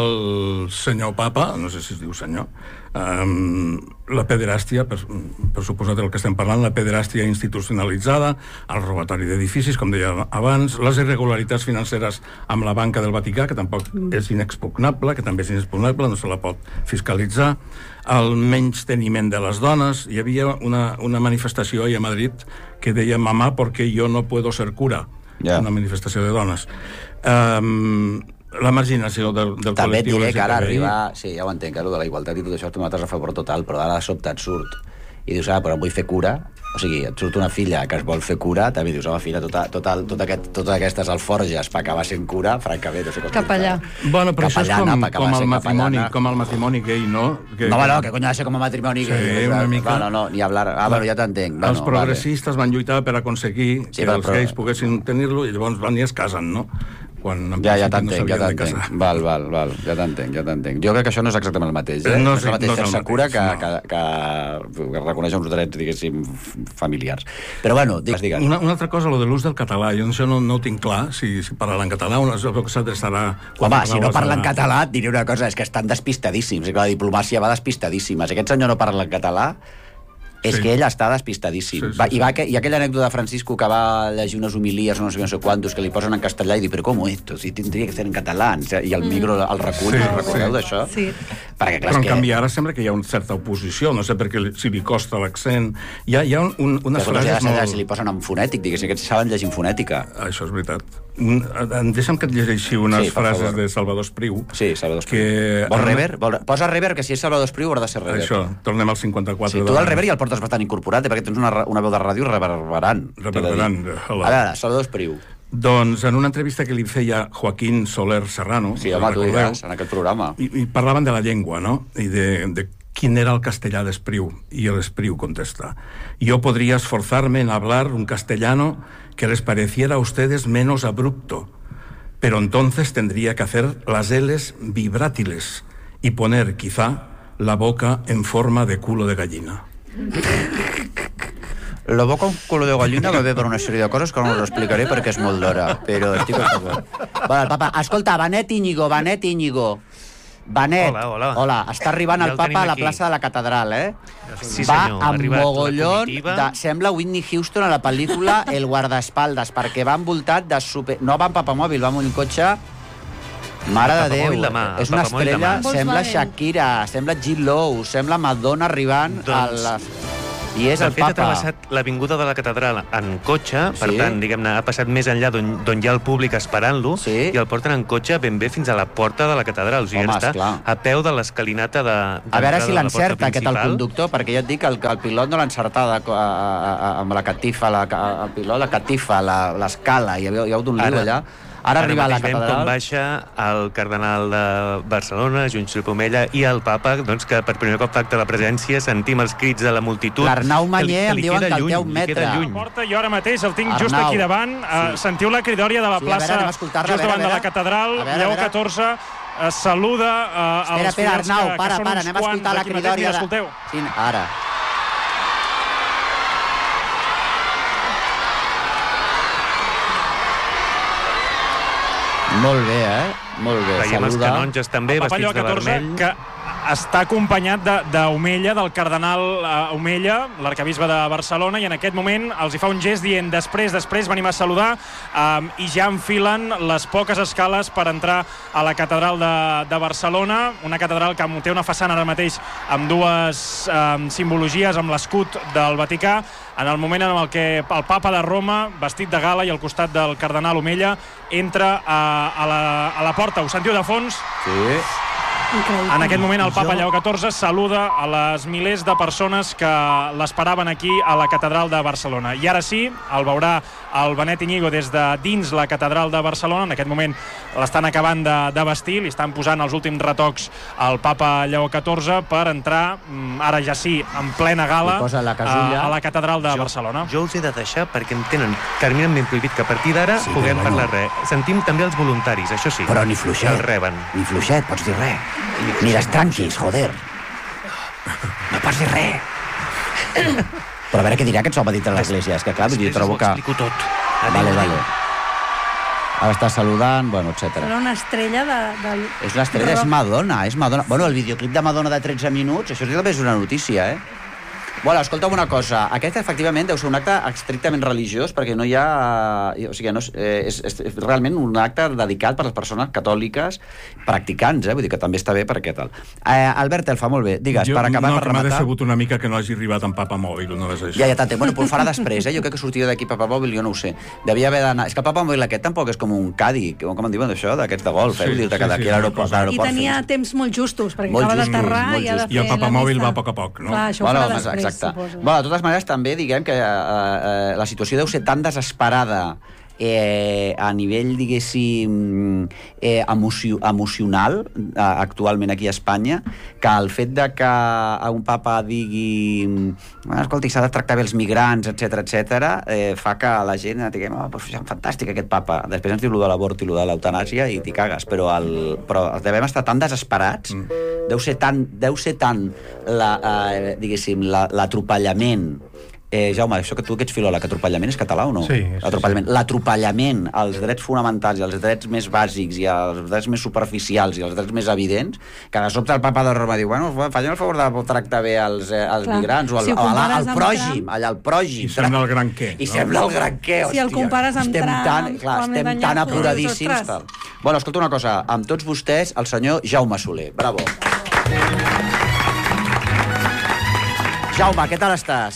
[SPEAKER 12] al senyor Papa, no sé si es diu senyor, um, la pederàstia, per, per suposat del que estem parlant, la pederàstia institucionalitzada, el robatori d'edificis, com deia abans, les irregularitats financeres amb la banca del Vaticà, que tampoc mm. és inexpugnable, que també és inexpugnable, no se la pot fiscalitzar, el menysteniment de les dones. Hi havia una, una manifestació a Madrid que deia «Mamà, porque yo no puedo ser cura», yeah. una manifestació de dones. Um, la marginació del, del
[SPEAKER 1] també
[SPEAKER 12] col·lectiu...
[SPEAKER 1] També diré que ara arriba... Sí, ja ho entenc, que allò de la igualtat i tot això, tu nosaltres a favor total, però ara de sobte et surt i dius, ah, però em vull fer cura. O sigui, et surt una filla que es vol fer cura, també dius, home, filla, tota, tota, tota aquest, totes aquestes alforges per acabar sent cura, francament, no sé com...
[SPEAKER 11] Capellà.
[SPEAKER 12] Bueno, però capellana, això és com, com, el matrimoni, com el matrimoni gay, no? Que,
[SPEAKER 1] no, no, que cony ha de ser com a matrimoni
[SPEAKER 12] sí,
[SPEAKER 1] gay?
[SPEAKER 12] una mica...
[SPEAKER 1] No, no, no, ni hablar... Ah, bueno, ja t'entenc.
[SPEAKER 12] Els bueno, progressistes vale. van lluitar per aconseguir sí, que els però... gais poguessin tenir-lo i llavors van i es casen, no? Quan
[SPEAKER 1] ja, ja t'entenc, no ja t'entenc. Val, val, val, ja t'entenc, ja t'entenc. Jo crec que això no és exactament el mateix, eh? No, no és el mateix no fer-se cura que, no. que, que, que reconeix uns drets, diguéssim, familiars. Però bueno, digues, digues.
[SPEAKER 12] Una, una altra cosa, lo de l'ús del català. Jo això no, no ho tinc clar, si, si parlar en català o no, que s'adreçarà...
[SPEAKER 1] Home, si no parla en català, et diré una cosa, és que estan despistadíssims, la diplomàcia va despistadíssima. Si aquest senyor no parla en català, és sí. que ell està despistadíssim. Sí, sí, va, i, va, I aquella anècdota de Francisco que va llegir unes homilies, no sé, no sé quantos, que li posen en castellà i diu, però com esto? Si tindria que ser en català. I el micro el recull, sí, recordeu sí. d'això?
[SPEAKER 11] Sí.
[SPEAKER 1] Perquè, clar,
[SPEAKER 12] però en
[SPEAKER 1] que...
[SPEAKER 12] canvi ara sembla que hi ha una certa oposició, no sé per què si li costa l'accent. Hi ha, hi ha un, un, unes frases
[SPEAKER 1] molt...
[SPEAKER 12] molt...
[SPEAKER 1] Si li posen en fonètic, diguéssim, que saben llegir en fonètica.
[SPEAKER 12] Això és veritat. Deixa'm que et llegeixi unes
[SPEAKER 1] Sí, per
[SPEAKER 12] frases
[SPEAKER 1] favor.
[SPEAKER 12] de Salvador Espriu.
[SPEAKER 1] Sí, Salvador Espriu.
[SPEAKER 12] Que...
[SPEAKER 1] Vol rever? Vol... Posa rever, que si és Salvador Espriu haurà de ser rever.
[SPEAKER 12] Això, tornem al cinquanta-quatre.
[SPEAKER 1] Sí, tu del rever ja el portes bastant incorporat, eh, perquè tens una, ra- una veu de ràdio reverberant.
[SPEAKER 12] Reverberant, hola.
[SPEAKER 1] A veure, Salvador Espriu.
[SPEAKER 12] Doncs en una entrevista que li feia Joaquín Soler Serrano...
[SPEAKER 1] Sí, home, tu diràs, en aquest programa.
[SPEAKER 12] I, i parlaven de la llengua, no? I de, de quin era el castellà d'Espriu. I l'Espriu contesta: yo podría esforzarme en hablar un castellano que les pareciera a ustedes menos abrupto, pero entonces tendría que hacer las L's vibrátiles y poner, quizá, la boca en forma de culo de gallina.
[SPEAKER 1] La boca un culo de gallina va bé per una sèrie de coses que no us explicaré perquè és molt d'hora, però estic a favor. Bueno, papa, escolta, Benet Íñigo, Benet Íñigo. Benet,
[SPEAKER 9] Hola, hola.
[SPEAKER 1] hola, està arribant
[SPEAKER 9] Ja
[SPEAKER 1] el
[SPEAKER 9] el
[SPEAKER 1] papa
[SPEAKER 9] tenim
[SPEAKER 1] a la
[SPEAKER 9] aquí.
[SPEAKER 1] plaça de la catedral, eh?
[SPEAKER 9] Sí,
[SPEAKER 1] Va
[SPEAKER 9] senyor, ha
[SPEAKER 1] amb
[SPEAKER 9] arribat la
[SPEAKER 1] mogollon
[SPEAKER 9] comitiva.
[SPEAKER 1] de... Sembla Whitney Houston a la pel·lícula El guardaespaldes, perquè va envoltat de super... No va amb papamòbil, va amb un cotxe... Mare de Déu,
[SPEAKER 9] papamòbil de mà,
[SPEAKER 1] és una
[SPEAKER 9] papamòbil de
[SPEAKER 1] estrella,
[SPEAKER 9] mà.
[SPEAKER 1] sembla
[SPEAKER 11] Volkswagen.
[SPEAKER 1] Shakira, sembla J-Lo, sembla Madonna arribant a
[SPEAKER 9] Doncs,
[SPEAKER 1] les... I és
[SPEAKER 9] de
[SPEAKER 1] el
[SPEAKER 9] fet, ha
[SPEAKER 1] papa.
[SPEAKER 9] travessat l'avinguda de la catedral en cotxe, per
[SPEAKER 1] Sí.
[SPEAKER 9] tant, diguem-ne, ha passat més enllà d'on d'on hi ha el públic esperant-lo,
[SPEAKER 1] Sí.
[SPEAKER 9] i el porten en cotxe ben bé fins a la porta de la catedral. O sigui,
[SPEAKER 1] Home,
[SPEAKER 9] està
[SPEAKER 1] esclar.
[SPEAKER 9] a peu de l'escalinata de...
[SPEAKER 1] A veure si
[SPEAKER 9] d'entrada de la porta
[SPEAKER 1] l'encerta aquest el
[SPEAKER 9] principal.
[SPEAKER 1] conductor, perquè ja et dic que el, que el pilot no l'encerta de- a- a- a- amb la catifa, la, ca- el pilot, la catifa, la- l'escala, hi ha, hi ha hagut un lío
[SPEAKER 9] Ara-
[SPEAKER 1] allà. Ara arriba a la
[SPEAKER 9] mateix veiem
[SPEAKER 1] catedral.
[SPEAKER 9] com baixa el cardenal de Barcelona, Junts Pomella, i el papa, doncs, que per primer cop acte de presència sentim els crits de la multitud.
[SPEAKER 1] L'Arnau
[SPEAKER 9] que li-
[SPEAKER 1] Mañé
[SPEAKER 9] que
[SPEAKER 1] em
[SPEAKER 9] li
[SPEAKER 1] diuen
[SPEAKER 9] queda
[SPEAKER 1] que el
[SPEAKER 9] lluny,
[SPEAKER 1] té a un
[SPEAKER 9] li
[SPEAKER 1] metre.
[SPEAKER 9] queda lluny.
[SPEAKER 13] Porta, jo ara mateix el tinc just
[SPEAKER 1] Arnau.
[SPEAKER 13] aquí davant. Uh, sentiu la cridòria de la
[SPEAKER 1] Sí, a veure,
[SPEAKER 13] plaça
[SPEAKER 1] anem a escoltar-la,
[SPEAKER 13] just
[SPEAKER 1] a veure,
[SPEAKER 13] davant de
[SPEAKER 1] a
[SPEAKER 13] la
[SPEAKER 1] veure.
[SPEAKER 13] catedral.
[SPEAKER 1] A veure, a
[SPEAKER 13] Lleó
[SPEAKER 1] veure.
[SPEAKER 13] catorze uh, saluda uh,
[SPEAKER 1] Espera,
[SPEAKER 13] els
[SPEAKER 1] espera,
[SPEAKER 13] fidels
[SPEAKER 1] Arnau,
[SPEAKER 13] que,
[SPEAKER 1] para,
[SPEAKER 13] que són
[SPEAKER 1] para,
[SPEAKER 13] uns
[SPEAKER 1] anem a
[SPEAKER 13] quants
[SPEAKER 1] escoltar la
[SPEAKER 13] aquí mateix.
[SPEAKER 1] cridòria.
[SPEAKER 13] Mira, escolteu.
[SPEAKER 1] Sí, ara. Molt bé, eh? Molt bé.
[SPEAKER 9] Veiem els
[SPEAKER 1] Saluda.
[SPEAKER 9] canonges també,
[SPEAKER 13] El papa
[SPEAKER 9] vestits
[SPEAKER 13] Lleó
[SPEAKER 9] de
[SPEAKER 13] catorze,
[SPEAKER 9] vermell.
[SPEAKER 13] que està acompanyat de- d'Omella, del cardenal uh, Omella, l'arcabisbe de Barcelona, i en aquest moment els hi fa un gest dient després, després venim a saludar, um, i ja enfilen les poques escales per entrar a la catedral de, de Barcelona, una catedral que té una façana ara mateix amb dues um, simbologies, amb l'escut del Vaticà, en el moment en el que el papa de Roma, vestit de gala i al costat del cardenal Omella, entra a, a, la, a la porta. Ho sentiu de fons?
[SPEAKER 1] Sí.
[SPEAKER 11] Increïble.
[SPEAKER 13] En aquest moment el papa Lleó catorze saluda a les milers de persones que l'esperaven aquí a la catedral de Barcelona. I ara sí, el veurà el Benet Íñigo des de dins la catedral de Barcelona. En aquest moment l'estan acabant de, de vestir, li estan posant els últims retocs al papa Lleó catorze per entrar, ara ja sí, en plena gala
[SPEAKER 1] Li posa la casulla.
[SPEAKER 13] a, a la catedral de
[SPEAKER 9] Jo-
[SPEAKER 13] Barcelona.
[SPEAKER 9] Jo us he de deixar perquè em tenen terminantment prohibit que a partir d'ara
[SPEAKER 1] Sí,
[SPEAKER 9] puguem
[SPEAKER 1] però bueno.
[SPEAKER 9] parlar res. Sentim també els voluntaris, això sí.
[SPEAKER 1] Però ni fluixet.
[SPEAKER 9] Que el reben.
[SPEAKER 1] Ni fluixet, pots dir res. Ni les tranquis, joder. No pots dir res. Però a veure què dirà aquest home dintre de l'església. És que clar, vull dir,
[SPEAKER 9] Després
[SPEAKER 1] trobo
[SPEAKER 9] us ho
[SPEAKER 1] que...
[SPEAKER 9] explico tot.
[SPEAKER 1] Vale, vale. Ara està saludant, bueno, etcètera.
[SPEAKER 11] Era una estrella de... de...
[SPEAKER 1] És l'estrella, és Madonna, és Madonna. Bueno, el videoclip de Madonna de tretze minuts, això també és una notícia, eh? Bueno, escolta'm una cosa. Aquest, efectivament, deu ser un acte estrictament religiós, perquè no hi ha... O sigui, no és, eh, és, és, és realment un acte dedicat per a les persones catòliques practicants, eh? Vull dir que també està bé perquè tal. Eh, Albert Elfa, molt bé. Digues,
[SPEAKER 12] Jo,
[SPEAKER 1] per acabar,
[SPEAKER 12] no,
[SPEAKER 1] per
[SPEAKER 12] que m'ha
[SPEAKER 1] rematar...
[SPEAKER 12] decebut una mica que no hagi arribat amb papa mòbil, no és això.
[SPEAKER 1] Ja, ja t'entenc. Bueno, però ho farà després, eh? Jo crec que sortia d'aquí Papa Mòbil, jo no ho sé. Devia haver d'anar... És que el Papa Mòbil aquest tampoc és com un Cadi, com en diuen d'això, d'aquests de golf, eh?
[SPEAKER 12] Sí,
[SPEAKER 1] Vull dir, que
[SPEAKER 12] sí,
[SPEAKER 1] d'aquí
[SPEAKER 12] sí,
[SPEAKER 1] a l'aeroport...
[SPEAKER 12] una cosa.
[SPEAKER 11] I tenia temps molt justos, perquè
[SPEAKER 1] Molt
[SPEAKER 11] acaba
[SPEAKER 1] justos,
[SPEAKER 11] d'aterrar
[SPEAKER 1] molt
[SPEAKER 11] i ha de
[SPEAKER 1] justos.
[SPEAKER 11] fer
[SPEAKER 12] I el papa
[SPEAKER 11] la
[SPEAKER 12] mòbil
[SPEAKER 11] missa.
[SPEAKER 12] va a poc a poc, no?
[SPEAKER 11] Clar, això ho
[SPEAKER 1] Bueno,
[SPEAKER 11] farà
[SPEAKER 1] mas-
[SPEAKER 11] després,
[SPEAKER 1] exacte.
[SPEAKER 11] suposo.
[SPEAKER 1] Bueno, de totes maneres, també diguem que eh, eh, la situació deu ser tan desesperada eh, a nivell, diguéssim, eh, emocio emocional eh, actualment aquí a Espanya, que el fet de que un papa digui bueno, escolta, s'ha de tractar bé els migrants, etc etc, eh, fa que la gent diguem, oh, pues, és fantàstic aquest papa. Després ens diu lo de l'abort i lo de l'eutanàsia i t'hi cagues, però, el, però devem estar tan desesperats, mm. deu ser tan, deu ser tant la, eh, diguéssim, l'atropellament. Eh, Jaume, això que tu que ets filòleg, atropellament és català o no?
[SPEAKER 14] Sí, sí,
[SPEAKER 1] atropellament. L'atropellament als drets fonamentals i als drets més bàsics i als drets més superficials i als drets més evidents, que de sobte el papa de Roma diu, bueno, facin el favor de tractar bé els, eh, els
[SPEAKER 11] Clar,
[SPEAKER 1] migrants o el,
[SPEAKER 11] si ho
[SPEAKER 1] o la,
[SPEAKER 11] compares
[SPEAKER 1] el
[SPEAKER 11] amb
[SPEAKER 1] prògim,
[SPEAKER 11] Trump-
[SPEAKER 1] allà el prògim.
[SPEAKER 12] I sembla el gran què.
[SPEAKER 1] I
[SPEAKER 12] no?
[SPEAKER 1] sembla el gran què, hòstia.
[SPEAKER 11] Si el compares amb
[SPEAKER 1] estem
[SPEAKER 11] Trump
[SPEAKER 1] tan, clar,
[SPEAKER 11] o amb
[SPEAKER 1] estem
[SPEAKER 11] Netanyahu,
[SPEAKER 1] tan
[SPEAKER 11] dius,
[SPEAKER 1] apuradíssims.
[SPEAKER 11] ostres.
[SPEAKER 1] Tal. Bueno, escolta una cosa, amb tots vostès, el senyor Jaume Soler. Bravo. Jaume, què tal estàs?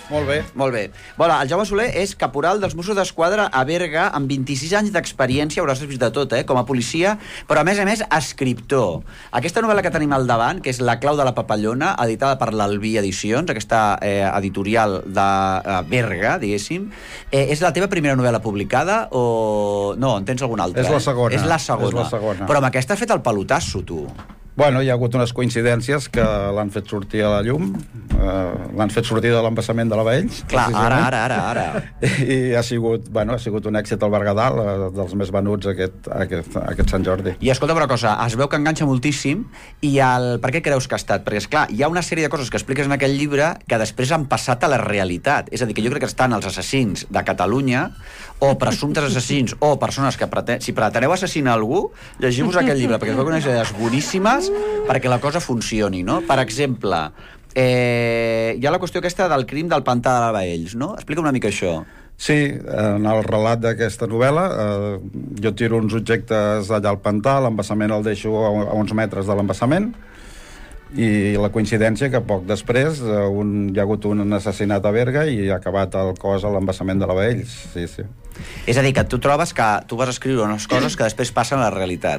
[SPEAKER 4] Molt bé.
[SPEAKER 1] Molt bé. Bueno, el Jaume Soler és caporal dels Mossos d'Esquadra a Berga, amb vint-i-sis anys d'experiència, hauràs vist de tot, eh, com a policia, però a més a més escriptor. Aquesta novel·la que tenim al davant, que és La clau de la papallona, editada per l'Albí Edicions, aquesta eh, editorial de eh, Berga, diguéssim, eh, és la teva primera novel·la publicada o... No, en tens alguna altra?
[SPEAKER 4] És la segona.
[SPEAKER 1] Eh? És la segona.
[SPEAKER 4] És la segona.
[SPEAKER 1] Però amb aquesta has fet el pelotasso, tu.
[SPEAKER 4] Bueno, hi ha hagut unes coincidències que l'han fet sortir a la llum, eh, l'han fet sortir de l'embassament de la Baells.
[SPEAKER 1] Clar, ara, ara, ara, ara.
[SPEAKER 4] I ha sigut, bueno, ha sigut un èxit al Berguedà, eh, dels més venuts aquest, aquest, aquest Sant Jordi.
[SPEAKER 1] I escolta una cosa, es veu que enganxa moltíssim, i el... per què creus que ha estat? Perquè, esclar, hi ha una sèrie de coses que expliques en aquell llibre que després han passat a la realitat. És a dir, que jo crec que estan els assassins de Catalunya, o presumptes assassins, o persones que preten... si preteneu assassinar algú, llegiu-vos aquest llibre, perquè es veu que unes idees boníssimes perquè la cosa funcioni, no? Per exemple, eh, hi ha la qüestió aquesta del crim del pantà de la Baells, no? Explica una mica això.
[SPEAKER 4] Sí, en el relat d'aquesta novel·la eh, jo tiro uns objectes allà al pantà, l'embassament el deixo a, a uns metres de l'embassament, i la coincidència que poc després eh, un, hi ha hagut un assassinat a Berga i ha acabat el cos a l'embassament de la Baells. Sí, sí.
[SPEAKER 1] És a dir, que tu trobes que tu vas escriure unes coses que després passen a la realitat.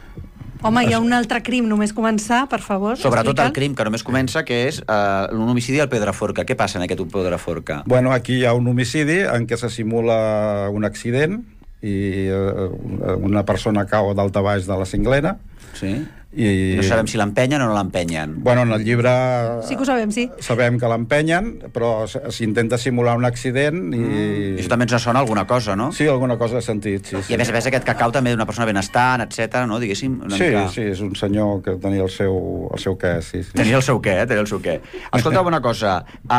[SPEAKER 11] Home, hi ha un altre crim, només començar, per favor.
[SPEAKER 1] Sobretot
[SPEAKER 11] explica'l.
[SPEAKER 1] el crim que només comença, que és eh, un homicidi al Pedraforca. Què passa en aquest Pedraforca?
[SPEAKER 4] Bueno, aquí hi ha un homicidi en què se simula un accident i eh, una persona cau dalta baix de la cinglera.
[SPEAKER 1] Sí.
[SPEAKER 4] I...
[SPEAKER 1] No sabem si l'empenyen o no l'empenyen.
[SPEAKER 4] Bueno, en el llibre...
[SPEAKER 11] Sí que ho sabem, sí.
[SPEAKER 4] Sabem que l'empenyen, però s'intenta simular un accident i...
[SPEAKER 1] Mm. I això també ens sona alguna cosa, no?
[SPEAKER 4] Sí, alguna cosa he sentit, sí. sí.
[SPEAKER 1] I a més a més aquest cacau també d'una persona benestant, etcètera, no? Diguéssim, una
[SPEAKER 4] sí,
[SPEAKER 1] mica...
[SPEAKER 4] sí, és un senyor que tenia el seu, el seu què, sí, sí.
[SPEAKER 1] Tenia el seu què, eh? Tenia el seu què. Escolta'm una cosa,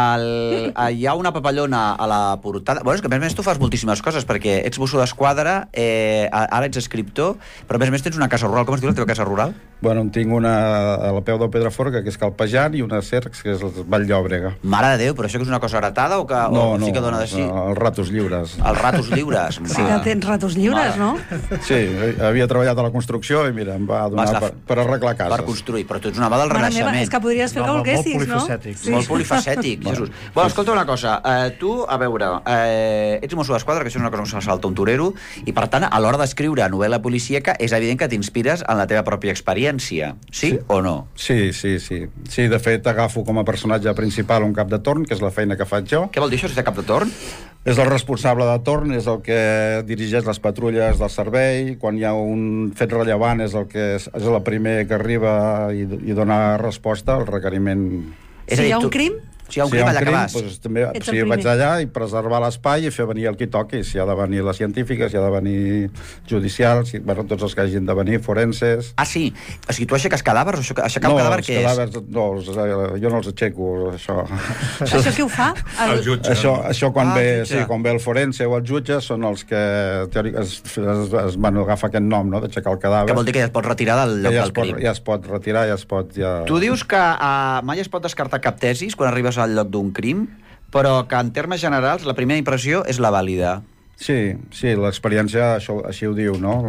[SPEAKER 1] el... hi ha una papallona a la portada... Bueno, és que a més a més tu fas moltíssimes coses, perquè ets mosso d'esquadra, eh, ara ets escriptor, però a més a més tens una casa rural. Com es diu la teva casa rural?
[SPEAKER 4] Bueno, en tinc una a la peu del Pedraforca, que és Calpejan, i una a Cercs, que és el Vall-llòbrega.
[SPEAKER 1] Mare de Déu, però això que és una cosa heretada o que
[SPEAKER 4] no,
[SPEAKER 1] o
[SPEAKER 4] no,
[SPEAKER 1] sí que dona de sí?
[SPEAKER 4] No, els ratos lliures.
[SPEAKER 1] Els ratos lliures?
[SPEAKER 11] Sí que tens ratos lliures, no?
[SPEAKER 4] Sí, havia treballat a la construcció i mira, em va donar la... per, per arreglar cases.
[SPEAKER 1] Per construir, però tu ets una mà del Renaixement.
[SPEAKER 11] Meva, és que podries fer el que volguessis, no?
[SPEAKER 1] Sí. Molt polifacètic, Jesús. Bueno, escolta una cosa, eh, tu, a veure, eh, ets mosso d'esquadra, que això és una cosa que se salta un torero, i per tant, a l'hora d'escriure novel·la policíaca, és evident que t'inspires en la teva pròpia experiència. Sí, sí o no?
[SPEAKER 4] Sí, sí, sí. Sí, de fet, agafo com a personatge principal un cap de torn, que és la feina que faig jo.
[SPEAKER 1] Què vol dir això, ser cap de torn?
[SPEAKER 4] És el responsable de torn, és el que dirigeix les patrulles del servei. Quan hi ha un fet rellevant és el que és, és el primer que arriba i, i dona resposta al requeriment.
[SPEAKER 11] És si hi ha un tu... crim?
[SPEAKER 1] Si hi ha un crim,
[SPEAKER 4] si hi ha un
[SPEAKER 1] allà
[SPEAKER 4] crim,
[SPEAKER 1] que vas.
[SPEAKER 4] Doncs, també, sí, vaig allà i preservar l'espai i fer venir el qui toqui. Si ha de venir les científiques, si ha de venir judicials, si, bueno, tots els que hagin de venir, forenses...
[SPEAKER 1] Ah, sí? O sigui, tu aixeques cadàvers? Això, aixecar
[SPEAKER 4] no,
[SPEAKER 1] un cadàver què és?
[SPEAKER 4] Cadàvers, no, els, jo no els aixeco, això.
[SPEAKER 11] Això qui ho fa?
[SPEAKER 12] El, el jutge.
[SPEAKER 4] Això, això quan,
[SPEAKER 1] ah,
[SPEAKER 4] ve,
[SPEAKER 1] jutge.
[SPEAKER 4] sí, quan ve el forense o el jutge són els que teòric, es, es, es, bueno, agafa aquest nom, no?, d'aixecar el cadàver.
[SPEAKER 1] Que vol dir que ja es pot retirar del lloc
[SPEAKER 4] ja
[SPEAKER 1] del
[SPEAKER 4] pot,
[SPEAKER 1] crim.
[SPEAKER 4] Ja es pot retirar, ja es pot... Ja...
[SPEAKER 1] Tu dius que uh, mai es pot descartar cap tesis quan arribes al lloc d'un crim, però que en termes generals la primera impressió és la vàlida.
[SPEAKER 4] Sí, sí, l'experiència això, així ho diu, no?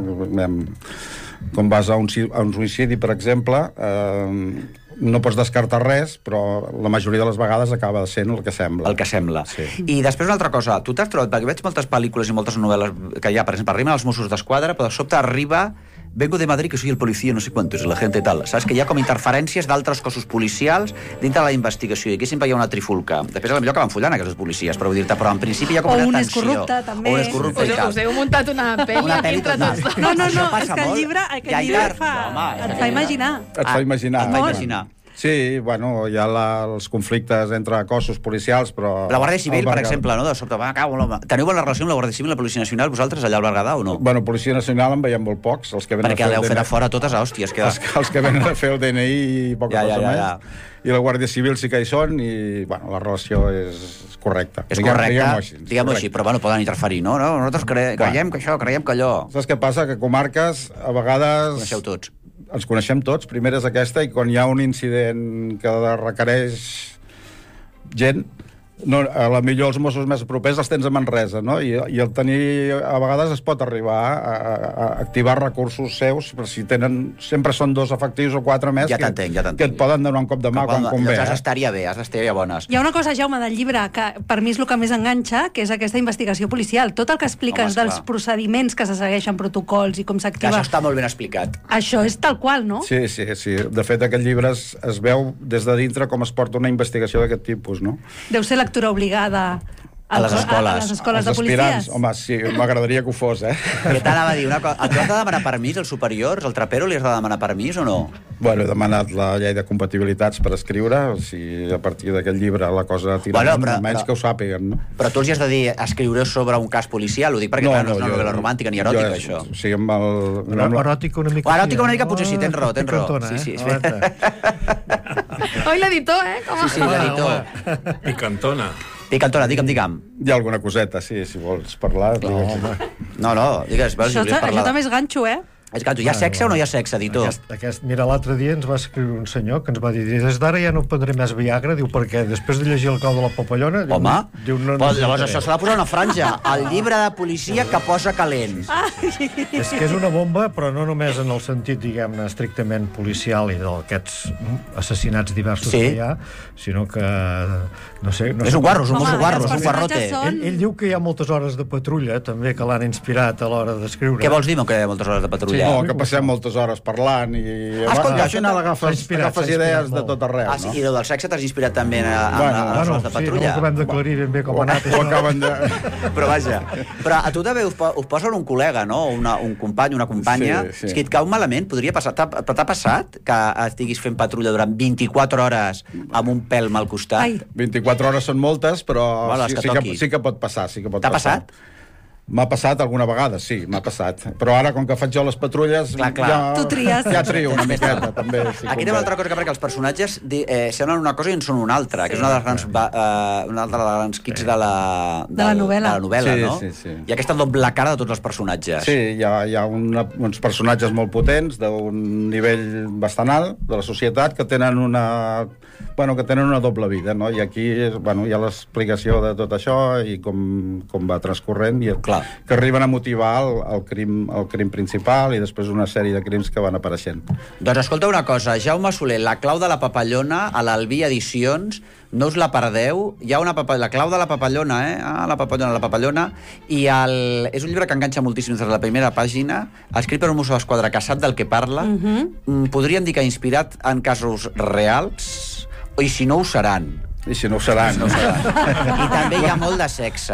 [SPEAKER 4] Com vas a un, a un suïcidi, per exemple, eh, no pots descartar res, però la majoria de les vegades acaba sent el que sembla.
[SPEAKER 1] El que sembla.
[SPEAKER 4] Sí.
[SPEAKER 1] I després una altra cosa, tu t'has trobat, perquè veig moltes pel·lícules i moltes novel·les que hi ha, per exemple, arriben els Mossos d'Esquadra, però de sobte arriba... Vengo de Madrid, que soy el policía, no sé cuántos, la gente tal. Saps que hi ha com interferències d'altres cossos policials dintre de la investigació, i aquí sempre hi ha una trifulca. Després, potser acaben follant aquests policies, per dir-te, però en principi hi ha com una tensió.
[SPEAKER 11] O un és corrupte, també.
[SPEAKER 1] O un és corrupte i tal.
[SPEAKER 7] Us heu muntat una pel·li,
[SPEAKER 1] una pel·li
[SPEAKER 7] entre
[SPEAKER 1] total.
[SPEAKER 7] tots.
[SPEAKER 11] No, no, no, és que el llibre, aquest
[SPEAKER 1] ja,
[SPEAKER 11] llibre
[SPEAKER 1] ja,
[SPEAKER 11] fa,
[SPEAKER 1] no, home,
[SPEAKER 11] et fa imaginar.
[SPEAKER 4] Et fa imaginar.
[SPEAKER 1] Et fa imaginar.
[SPEAKER 4] Sí, bueno, hi ha la, els conflictes entre cossos policials, però...
[SPEAKER 1] La Guàrdia Civil, per exemple, no? De sobte, va, cau, teniu bona relació amb la Guàrdia Civil i la Policia Nacional, vosaltres, allà al Berguedà, o no?
[SPEAKER 4] Bueno, Policia Nacional en veiem molt pocs, els que venen
[SPEAKER 1] perquè
[SPEAKER 4] a fer
[SPEAKER 1] l'heu
[SPEAKER 4] el D N I.
[SPEAKER 1] fet a fora totes a hòsties. Que...
[SPEAKER 4] Els, els que venen a fer el D N I i poca
[SPEAKER 1] ja,
[SPEAKER 4] cosa
[SPEAKER 1] ja, ja,
[SPEAKER 4] més.
[SPEAKER 1] ja.
[SPEAKER 4] I la Guàrdia Civil sí que hi són i, bueno, la relació és correcta.
[SPEAKER 1] És correcta,
[SPEAKER 4] diguem-ho així.
[SPEAKER 1] Diguem-ho així, però bueno, poden interferir, no? no? Nosaltres cre creiem que això, creiem que allò...
[SPEAKER 4] Saps què passa? Que comarques, a vegades...
[SPEAKER 1] Coneixeu tots.
[SPEAKER 4] Ens coneixem tots, primer és aquesta, i quan hi ha un incident que requereix gent, No, a la millor els Mossos més propers els tens a Manresa, no? I, i el tenir, a vegades es pot arribar a, a, a activar recursos seus, però si tenen, sempre són dos efectius o quatre més
[SPEAKER 1] ja
[SPEAKER 4] que,
[SPEAKER 1] t'entenc, ja t'entenc.
[SPEAKER 4] que et poden donar un cop de mà quan convé.
[SPEAKER 1] Llavors
[SPEAKER 4] eh?
[SPEAKER 1] estaria bé, estaria bones.
[SPEAKER 11] Hi ha una cosa, Jaume, del llibre, que per mi és el que més enganxa, que és aquesta investigació policial. Tot el que expliques
[SPEAKER 1] Home,
[SPEAKER 11] dels procediments que se segueixen, protocols i com s'activa...
[SPEAKER 1] Això està molt ben explicat.
[SPEAKER 11] Això és tal qual, no?
[SPEAKER 4] Sí, sí, sí. De fet, aquest llibre es, es veu des de dintre com es porta una investigació d'aquest tipus, no?
[SPEAKER 11] Deu ser lectura obligada
[SPEAKER 1] a les escoles.
[SPEAKER 11] A, a les escoles de policies.
[SPEAKER 4] Home, sí, m'agradaria que ho fos, eh?
[SPEAKER 1] Què t'anava a dir? Una cosa, et has de demanar permís als superiors? Al trapero li has de demanar permís o no?
[SPEAKER 4] Bueno, he demanat la llei de compatibilitats per escriure, si a partir d'aquest llibre la cosa tira bueno, però, almenys però, que ho sàpiguen, no?
[SPEAKER 1] Però tu els has de dir, escriureu sobre un cas policial, ho dic perquè no, clar, no, no és una novel·la romàntica ni eròtica,
[SPEAKER 4] jo,
[SPEAKER 1] això.
[SPEAKER 4] O sigui, amb el...
[SPEAKER 14] Però eròtica una mica...
[SPEAKER 1] O eròtica una mica potser sí, tens raó, tens raó. Sí, sí, sí.
[SPEAKER 7] Oi, l'editor, eh? Com
[SPEAKER 1] sí, sí, l'editor.
[SPEAKER 12] Picantona.
[SPEAKER 1] Picantona, digue'm, digue'm.
[SPEAKER 4] Hi ha alguna coseta, sí, si vols parlar.
[SPEAKER 1] No, home. No, no, digues, vols,
[SPEAKER 11] això,
[SPEAKER 1] parlar.
[SPEAKER 11] Això també és ganxo, eh?
[SPEAKER 1] És ganxo. Hi ha sexe o no hi ha sexe, editor?
[SPEAKER 14] Aquest, aquest, mira, l'altre dia ens va escriure un senyor que ens va dir, des d'ara ja no prendré més Viagra, diu, perquè després de llegir El clau de la papallona... Diu,
[SPEAKER 1] home,
[SPEAKER 14] diu, no, no
[SPEAKER 1] pues, llavors això s'ha de posar una franja. El llibre de policia que posa calent.
[SPEAKER 14] És que és una bomba, però no només en el sentit, diguem-ne, estrictament policial i d'aquests assassinats diversos
[SPEAKER 1] sí.
[SPEAKER 14] que hi ha, sinó que... No sé, no
[SPEAKER 1] és
[SPEAKER 14] sé
[SPEAKER 1] un guarro, és un mosso guarro, és un guarrote.
[SPEAKER 11] Són...
[SPEAKER 14] Ell, ell diu que hi ha moltes hores de patrulla, també, que l'han inspirat a l'hora d'escriure.
[SPEAKER 1] Què vols dir, que hi ha moltes hores de patrulla?
[SPEAKER 4] Sí, no, que passem moltes hores parlant i...
[SPEAKER 1] Escolta,
[SPEAKER 4] al final agafes, agafes idees de tot arreu,
[SPEAKER 1] ah, sí,
[SPEAKER 4] no?
[SPEAKER 1] I el del sexe t'has inspirat també en, en,
[SPEAKER 4] bueno,
[SPEAKER 1] en les hores de patrulla?
[SPEAKER 14] Sí, no acabem d'aclarir ben bé com ha anat.
[SPEAKER 4] Ho acaben de...
[SPEAKER 1] Però vaja, però a tu també us, us posen un col·lega, no? Una, un company, una companya.
[SPEAKER 4] Sí, sí.
[SPEAKER 1] És que et cau malament, podria passar. T'ha passat que estiguis fent patrulla durant vint-i-quatre hores amb un pèl mal costat?
[SPEAKER 11] Ai.
[SPEAKER 4] vint-i-quatre hores són moltes, però
[SPEAKER 1] bueno,
[SPEAKER 4] sí,
[SPEAKER 1] que
[SPEAKER 4] sí, que, sí que pot passar. Sí que pot
[SPEAKER 1] T'ha
[SPEAKER 4] passar.
[SPEAKER 1] passat?
[SPEAKER 4] M'ha passat alguna vegada, sí, m'ha passat. Però ara, com que faig jo les patrulles,
[SPEAKER 1] clar, clar.
[SPEAKER 4] ja,
[SPEAKER 11] tu tries.
[SPEAKER 4] ja trio una miqueta, també. Si
[SPEAKER 1] aquí té una altra cosa que perquè els personatges eh, semblen una cosa i en són una altra, sí, que és una de les grans, va, eh, una altra de les grans quics sí. de la, de,
[SPEAKER 11] de la novel·la,
[SPEAKER 1] de la novel·la
[SPEAKER 4] sí,
[SPEAKER 1] no?
[SPEAKER 4] Sí, sí.
[SPEAKER 1] Hi ha aquesta doble cara de tots els personatges.
[SPEAKER 4] Sí, hi ha, hi ha una, uns personatges molt potents, d'un nivell bastant alt de la societat, que tenen una... Bueno, que tenen una doble vida, no? I aquí bueno, hi ha l'explicació de tot això i com, com va transcorrent i
[SPEAKER 1] clar.
[SPEAKER 4] Que arriben a motivar el, el, crim, el crim principal i després una sèrie de crims que van apareixent.
[SPEAKER 1] Doncs escolta una cosa, Jaume Soler, La clau de la papallona a l'Albí Edicions, no us la perdeu, hi ha una papa... La clau de la papallona, eh? Ah, la papallona, la papallona, i el... és un llibre que enganxa moltíssim des de la primera pàgina, escrit per un mosso d'esquadra que sap del que parla, uh-huh. podríem dir que inspirat en casos reals, i si no ho seran.
[SPEAKER 4] I si no ho seran.
[SPEAKER 1] No ho seran. I també hi ha molt de sexe.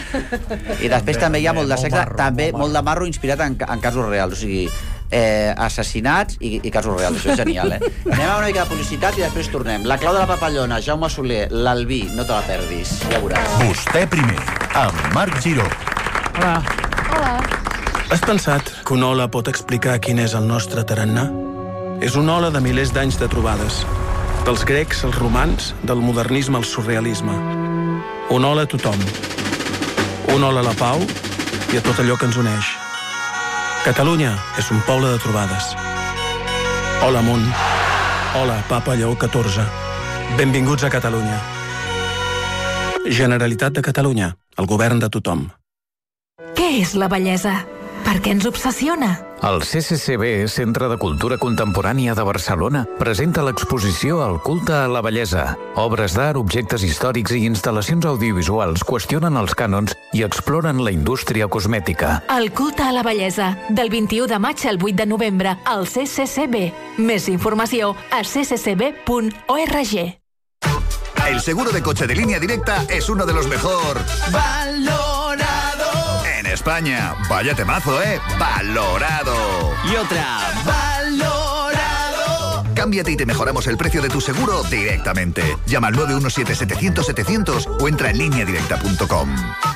[SPEAKER 1] I després també hi ha molt de sexe, molt marro, també molt, molt de marro inspirat en, en casos reals. O sigui, eh, assassinats i, i casos reals. Això és genial, eh? Anem a una mica de publicitat i després tornem. La clau de la papallona, Jaume Soler, l'Albí, no te la perdis. Ja veuràs.
[SPEAKER 10] Vostè primer, amb Marc Giró.
[SPEAKER 7] Hola. Hola.
[SPEAKER 15] Has pensat que una ola pot explicar quin és el nostre tarannà? És una ola de milers d'anys de trobades. Dels grecs als romans, del modernisme al surrealisme. Una ola a tothom. Una ola a la pau i a tot allò que ens uneix. Catalunya és un poble de trobades. Hola, món. Hola, Papa Lleó catorze. Benvinguts a Catalunya. Generalitat de Catalunya, el govern de tothom.
[SPEAKER 16] Què és la bellesa? Per què ens obsessiona?
[SPEAKER 17] El C C C B, Centre de Cultura Contemporània de Barcelona, presenta l'exposició El culte a la bellesa. Obres d'art, objectes històrics i instal·lacions audiovisuals qüestionen els cànons i exploren la indústria cosmètica.
[SPEAKER 16] El culte a la bellesa, del vint-i-u de maig al vuit de novembre, al C C C B. Més informació a c c c b punt org.
[SPEAKER 18] El seguro de coche de Línea Directa es uno de los mejor valorado en España. Vaya temazo, ¿eh? Valorado.
[SPEAKER 5] Y otra, valorado.
[SPEAKER 18] Cámbiate y te mejoramos el precio de tu seguro directamente. Llama al nueve uno siete setecientos setecientos o entra en línea directa punto com.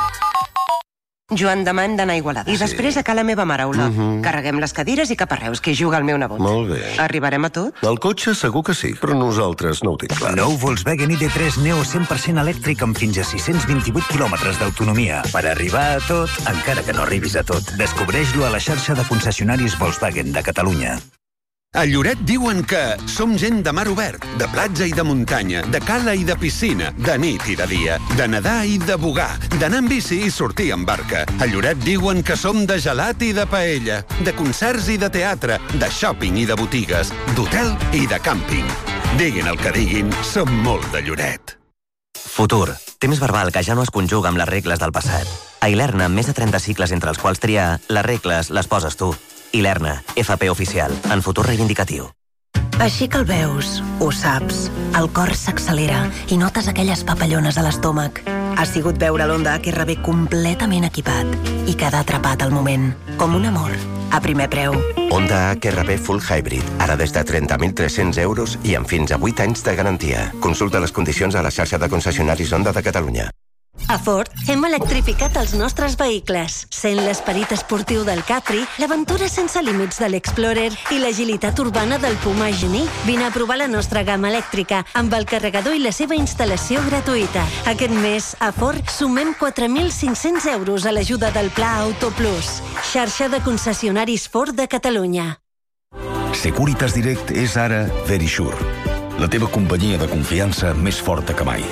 [SPEAKER 19] Joan Damant d'anar a Igualada. I
[SPEAKER 20] Sí.
[SPEAKER 19] després a ca la meva maraula.
[SPEAKER 20] Mhm.
[SPEAKER 19] Carreguem les cadires i cap a Reus, que hi juga el meu nebot.
[SPEAKER 20] Molt bé.
[SPEAKER 19] Arribarem a tot?
[SPEAKER 20] El cotxe segur que sí, però nosaltres no ho tinc clar.
[SPEAKER 21] Nou Volkswagen I D tres Neo cent per cent elèctric amb fins a sis-cents vint-i-vuit quilòmetres d'autonomia. Per arribar a tot, encara que no arribis a tot. Descobreix-lo a la xarxa de concessionaris Volkswagen de Catalunya.
[SPEAKER 2] A Lloret diuen que som gent de mar obert, de platja i de muntanya, de cala i de piscina, de nit i de dia, de nedar i de bugar, d'anar en bici i sortir en barca. A Lloret diuen que som de gelat i de paella, de concerts i de teatre, de shopping i de botigues, d'hotel i de càmping. Diguin el que diguin, som molt de Lloret.
[SPEAKER 22] Futur. Temps verbal que ja no es conjuga amb les regles del passat. A Ilerna, amb més de trenta cicles entre els quals triar, les regles les poses tu. Ilerna, F P oficial, en futur reivindicatiu.
[SPEAKER 23] Així que el veus, ho saps, el cor s'accelera i notes aquelles papallones a l'estómac. Ha sigut veure l'Honda H R V completament equipat i quedar atrapat al moment, com un amor, a primer preu.
[SPEAKER 22] Honda H R V Full Hybrid, ara des de trenta mil tres-cents euros i amb fins a vuit anys de garantia. Consulta les condicions a la xarxa de concessionaris Honda de Catalunya.
[SPEAKER 24] A Ford hem electrificat els nostres vehicles, sent l'esperit esportiu del Capri, l'aventura sense límits de l'Explorer i l'agilitat urbana del Puma Genie. Vine a provar la nostra gamma elèctrica amb el carregador i la seva instal·lació gratuïta. Aquest mes, a Ford, sumem quatre mil cinc-cents euros a l'ajuda del Pla Auto Plus. Xarxa de concessionaris Ford de Catalunya.
[SPEAKER 21] Securitas Direct és ara Verisure, la teva companyia de confiança més forta que mai.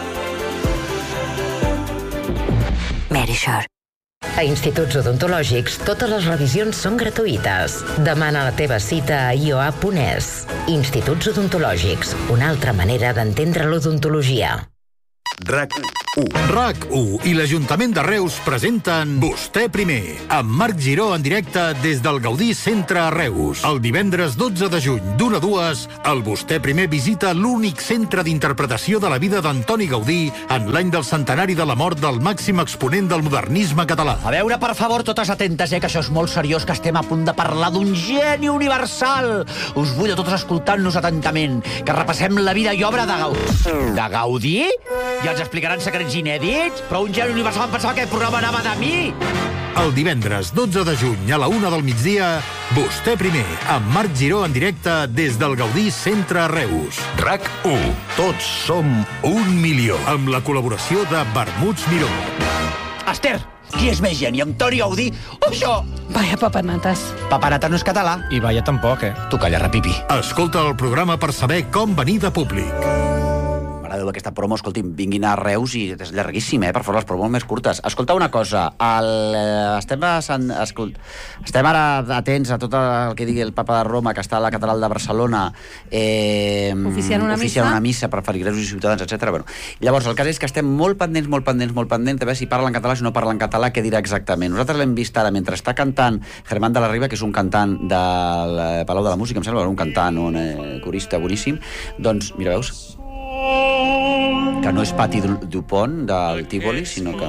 [SPEAKER 25] Verisure. A Instituts Odontològics, totes les revisions són gratuïtes. Demana la teva cita a i o a punt es. Instituts Odontològics, una altra manera d'entendre l'odontologia.
[SPEAKER 21] RAC u. RAC u i l'Ajuntament de Reus presenten Vostè primer, amb Marc Giró en directe des del Gaudí Centre a Reus. El divendres dotze de juny, d'una a dues, el Vostè primer visita l'únic centre d'interpretació de la vida d'Antoni Gaudí en l'any del centenari de la mort del màxim exponent del modernisme català.
[SPEAKER 1] A veure, per favor, totes atentes, eh, que això és molt seriós, que estem a punt de parlar d'un geni universal. Us vull a totes escoltant-nos atentament, que repassem la vida i obra de Gaudí. De Gaudí? Ja ens explicaran secrets inèdits? Però un geni universal em pensava que el programa anava de mi!
[SPEAKER 21] El divendres dotze de juny a la una del migdia, Vostè primer, amb Marc Giró en directe des del Gaudí Centre a Reus. RAC u. Tots som un milió. Amb la col·laboració de Vermuts Miró.
[SPEAKER 1] Esther, qui és més geni, Antoni Gaudí o això?
[SPEAKER 11] Vaya papanates.
[SPEAKER 1] Papanata no és català.
[SPEAKER 12] I vaya tampoc, eh?
[SPEAKER 1] Tu calla, repipi.
[SPEAKER 21] Escolta el programa per saber com venir de públic.
[SPEAKER 1] M'agrada aquesta promo, escolti'm, vinguin a Reus i és llarguíssim, eh, per fer les promos més curtes. Escolta una cosa, el, eh, estem, a Sant, escolt, estem ara atents a tot el que digui el papa de Roma, que està a la catedral de Barcelona, eh,
[SPEAKER 11] oficiant una
[SPEAKER 1] oficiant
[SPEAKER 11] missa,
[SPEAKER 1] una missa per feligresos i ciutadans, etcètera. Bueno, llavors, el cas és que estem molt pendents, molt pendents, molt pendents de veure si parla en català, si no parla en català, què dirà exactament. Nosaltres l'hem vist ara mentre està cantant Germán de la Riva, que és un cantant del Palau de la Música, em sembla, un cantant, un eh, corista boníssim. Doncs, mira, veus? Que no és Pati Dupont del Tívoli, sinó que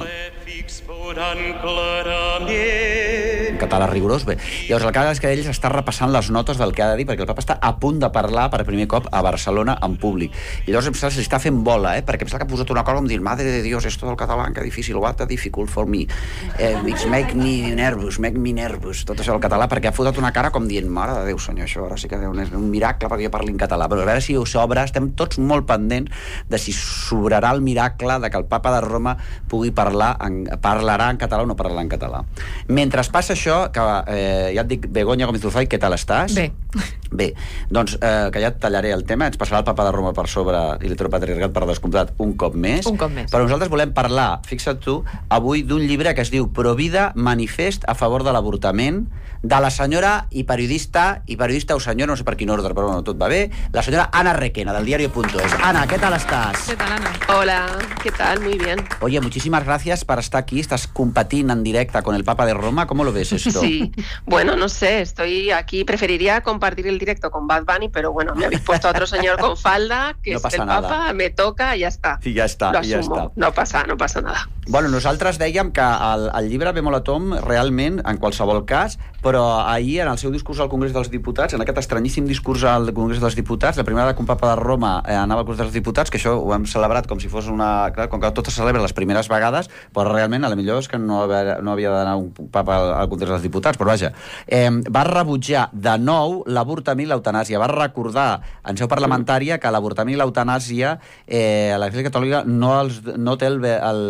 [SPEAKER 1] en català rigorós. Bé, llavors el cas és que ell està repassant les notes del que ha de dir, perquè el papa està a punt de parlar per primer cop a Barcelona en públic. I llavors em sembla que s'està fent bola, eh? Perquè em sembla que ha posat una cosa com dir, madre de Dios, esto del català, que difícil, what a difficult for me. Eh, it's make me nervous, make me nervous. Tot això del català, perquè ha fotut una cara com dient, mare de Déu, senyor, això ara sí que és un miracle perquè jo parli en català. Però a veure si s'obre, estem tots molt pendents de si s'obrarà el miracle de que el papa de Roma pugui parlar en, parlarà en català o no parlarà en català. Mentre passa això, que eh, ja et dic, Begoña Gómez Dulzay, què tal estàs?
[SPEAKER 7] Bé.
[SPEAKER 1] Bé, doncs eh, que ja et tallaré el tema, ens passarà el papa de Roma per sobre i l'heteropatriarcat per descomptat un cop més.
[SPEAKER 7] Un cop més.
[SPEAKER 1] Però nosaltres volem parlar, fixa't tu, avui d'un llibre que es diu Provida, manifest a favor de l'avortament, de la senyora i periodista, i periodista o senyora, no sé per quin ordre, però bueno, tot va bé, la senyora Ana Requena, del diario Punto Es. Ana, ¿qué tal estás?
[SPEAKER 7] ¿Qué tal, Ana?
[SPEAKER 26] Hola, ¿qué tal? Muy bien.
[SPEAKER 1] Oye, muchísimas gracias por estar aquí, estás compatiendo en directa con el Papa de Roma, ¿cómo lo ves esto?
[SPEAKER 26] Sí, bueno, no sé, estoy aquí, preferiría compartir el directo con Bad Bunny, pero bueno, me habéis puesto a otro señor con falda, que
[SPEAKER 1] no
[SPEAKER 26] es el
[SPEAKER 1] nada.
[SPEAKER 26] Papa, me toca y ya está.
[SPEAKER 1] I ja està,
[SPEAKER 26] Lo
[SPEAKER 1] i ja
[SPEAKER 26] asumo,
[SPEAKER 1] està.
[SPEAKER 26] no passa, no passa nada.
[SPEAKER 1] Bueno, nosaltres dèiem que el, el llibre ve molt a tom, realment, en qualsevol cas, però ahir, en el seu discurs al Congrés dels Diputats, en aquest estranyíssim discurs al Congrés dels Diputats, la primera vegada que un papa de Roma eh, anava al Congrés dels Diputats, que això ho hem celebrat com si fos una... Clar, com que tot es celebra les primeres vegades, però realment, a la millor és que no, haver, no havia d'anar un papa al, al Congrés dels Diputats, però vaja, eh, va rebutjar de nou l'avortament i l'eutanàsia, va recordar en seu parlamentària que l'avortament i l'eutanàsia eh, a l'Església Catòlica no, els, no té el, el, el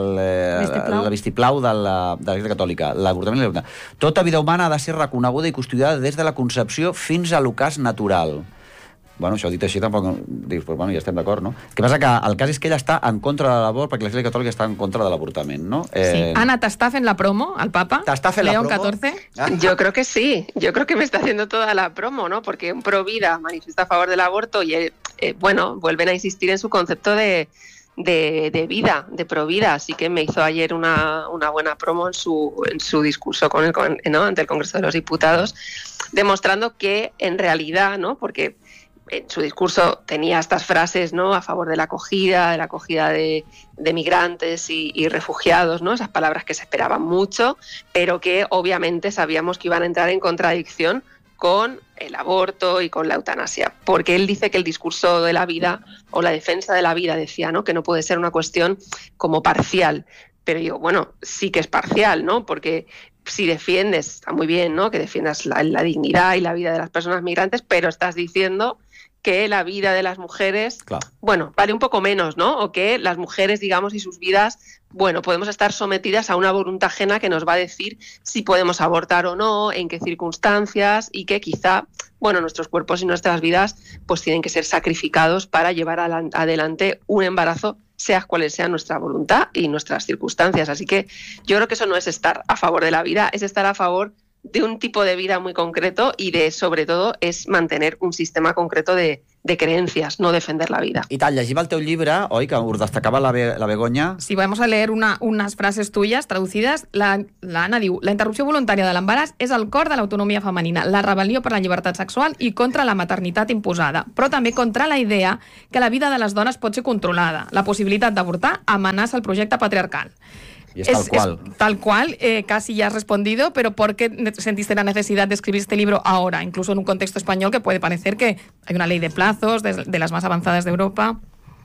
[SPEAKER 1] el, el vistiplau de l'Església Catòlica, l'avortament i la... Tota vida humana ha de ser reconeguda i custodiada des de la concepció fins a l'ocàs natural. Bueno, això dit així tampoc dius, però bueno, ja estem d'acord, no? El que passa que el cas és que ella està en contra de l'avort perquè l'Església Catòlica està en contra de l'avortament, ¿no?
[SPEAKER 7] Eh... Sí. Ana, ¿t'està fent la promo al Papa?
[SPEAKER 1] ¿T'està fent
[SPEAKER 7] León
[SPEAKER 1] la promo?
[SPEAKER 7] catorce?
[SPEAKER 26] Ah. Yo creo que sí, yo creo que me está haciendo toda la promo, ¿no? Porque un pro vida manifiesta a favor del aborto y, eh, eh, bueno, vuelven a insistir en su concepto de, de, de vida, de pro vida, así que me hizo ayer una, una buena promo en su, en su discurso con el, con, ¿no? ante el Congreso de los Diputados, demostrando que en realidad, ¿no? Porque en su discurso tenía estas frases, ¿no? A favor de la acogida, de la acogida de, de migrantes y, y refugiados, ¿no? Esas palabras que se esperaban mucho, pero que obviamente sabíamos que iban a entrar en contradicción con el aborto y con la eutanasia, porque él dice que el discurso de la vida o la defensa de la vida, decía, ¿no? Que no puede ser una cuestión como parcial. Pero yo, bueno, sí que es parcial, ¿no? Porque si defiendes, está muy bien, ¿no? Que defiendas la, la dignidad y la vida de las personas migrantes, pero estás diciendo que la vida de las mujeres, claro, bueno, vale un poco menos, ¿no? O que las mujeres, digamos, y sus vidas, bueno, podemos estar sometidas a una voluntad ajena que nos va a decir si podemos abortar o no, en qué circunstancias, y que quizá, bueno, nuestros cuerpos y nuestras vidas pues tienen que ser sacrificados para llevar adelante un embarazo, sea cual sea nuestra voluntad y nuestras circunstancias. Así que yo creo que eso no es estar a favor de la vida, es estar a favor de un tipo de vida muy concreto y de, sobre todo, es mantener un sistema concreto de, de creencias, no defender la vida.
[SPEAKER 1] I tal, llegim el teu llibre, oi, que us destacava la, Be la Begoña?
[SPEAKER 7] Sí, vamos a leer una, unas frases tuyas traducides. La, la Anna diu: la interrupció voluntària de l'embaràs és el cor de l'autonomia femenina, la rebel·lió per la llibertat sexual i contra la maternitat imposada, però també contra la idea que la vida de les dones pot ser controlada. La possibilitat d'avortar amenaça el projecte patriarcal.
[SPEAKER 1] Y es, es tal cual.
[SPEAKER 7] Es tal cual, eh, casi ya has respondido, pero ¿por qué sentiste la necesidad de escribir este libro ahora, incluso en un contexto español que puede parecer que hay una ley de plazos de, de las más avanzadas de Europa?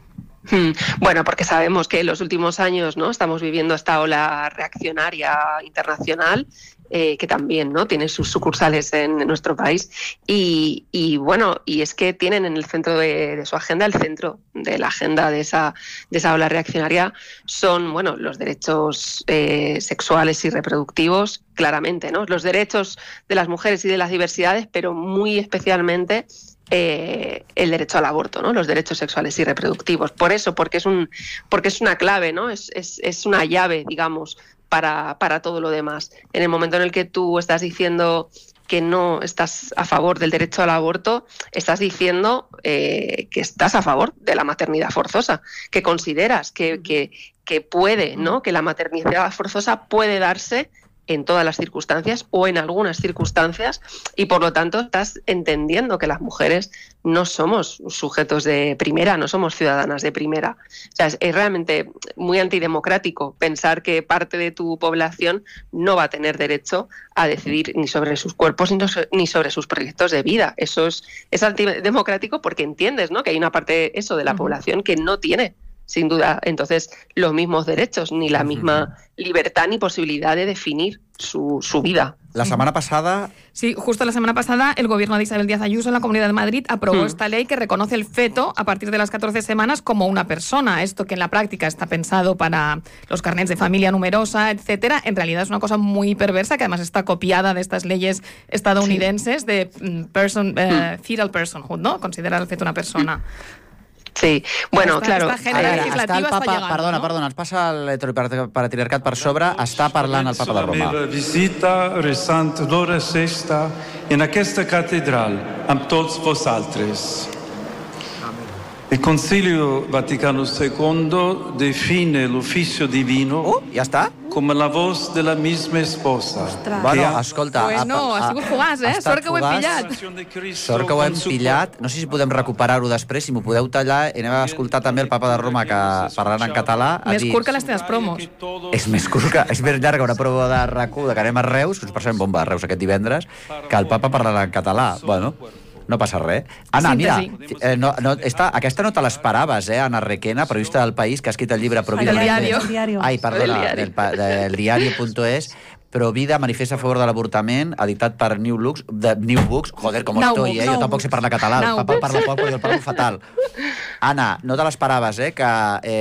[SPEAKER 26] Bueno, porque sabemos que en los últimos años, ¿no?, estamos viviendo esta ola reaccionaria internacional, eh, que también, ¿no?, tiene sus sucursales en, en nuestro país y, y bueno, y es que tienen en el centro de, de su agenda, el centro de la agenda de esa, de esa ola reaccionaria son, bueno, los derechos eh, sexuales y reproductivos, claramente, ¿no?, los derechos de las mujeres y de las diversidades, pero muy especialmente Eh, el derecho al aborto, ¿no?, los derechos sexuales y reproductivos. Por eso, porque es un, porque es una clave, ¿no?, es, es, es una llave, digamos, para, para todo lo demás. En el momento en el que tú estás diciendo que no estás a favor del derecho al aborto, estás diciendo eh, que estás a favor de la maternidad forzosa, que consideras que, que, que puede, ¿no?, que la maternidad forzosa puede darse en todas las circunstancias o en algunas circunstancias, y por lo tanto estás entendiendo que las mujeres no somos sujetos de primera, no somos ciudadanas de primera. O sea, es, es realmente muy antidemocrático pensar que parte de tu población no va a tener derecho a decidir ni sobre sus cuerpos ni, no, ni sobre sus proyectos de vida. Eso es, es antidemocrático porque entiendes, ¿no?, que hay una parte eso de la uh-huh. población que no tiene, sin duda, entonces, los mismos derechos, ni la misma libertad ni posibilidad de definir su, su vida.
[SPEAKER 1] La semana pasada...
[SPEAKER 7] Sí, justo la semana pasada el gobierno de Isabel Díaz Ayuso en la Comunidad de Madrid aprobó mm. esta ley que reconoce el feto a partir de las catorce semanas como una persona. Esto que en la práctica está pensado para los carnets de familia numerosa, etcétera, en realidad es una cosa muy perversa que además está copiada de estas leyes estadounidenses sí. de person, eh, mm. fetal personhood, ¿no? Considerar al feto una persona.
[SPEAKER 26] Sí, bueno,
[SPEAKER 7] esta,
[SPEAKER 26] claro.
[SPEAKER 7] Esta agenda legislativa
[SPEAKER 1] el Papa,
[SPEAKER 7] està llegant,
[SPEAKER 1] perdona,
[SPEAKER 7] no?
[SPEAKER 1] perdona, ens passa l'heteropatriarcat per sobre, està parlant el Papa de Roma.
[SPEAKER 3] La meva visita resant l'hora sexta en aquesta catedral amb tots vosaltres. Il Concilio Vaticano secondo define l'ufficio divino
[SPEAKER 1] uh, ja està?
[SPEAKER 3] com la voz de la misma esposa.
[SPEAKER 1] Ostres. Bueno, escolta...
[SPEAKER 7] Bueno, ha, ha sigut fugaç, eh? Sort que ho hem pillat.
[SPEAKER 1] Sort que ho hem pillat. No sé si podem recuperar-ho després, si m'ho podeu tallar. I anem a escoltar també el Papa de Roma, que parlant en català...
[SPEAKER 7] Més
[SPEAKER 1] dit...
[SPEAKER 7] curt que les teves promos.
[SPEAKER 1] És més curt que... És més llarga una prova de R A C U, de que anem a Reus, que us passarem bomba a Reus aquest divendres, que el Papa parlant en català. Bueno... No passa res. Anna, mira, eh, no, no, esta, aquesta no te l'esperaves, eh, Anna Requena, periodista del País, que ha escrit el llibre Provida...
[SPEAKER 7] Del diario.
[SPEAKER 1] Ai, perdona, del, del diario punto es. Provida, manifesta a favor de l'avortament, editat per New Looks, de New Books. Joder, com estoy, eh? Jo tampoc sé parlar català. El papa parla poc, però jo el parlo fatal. Anna, no te l'esperaves, eh, que,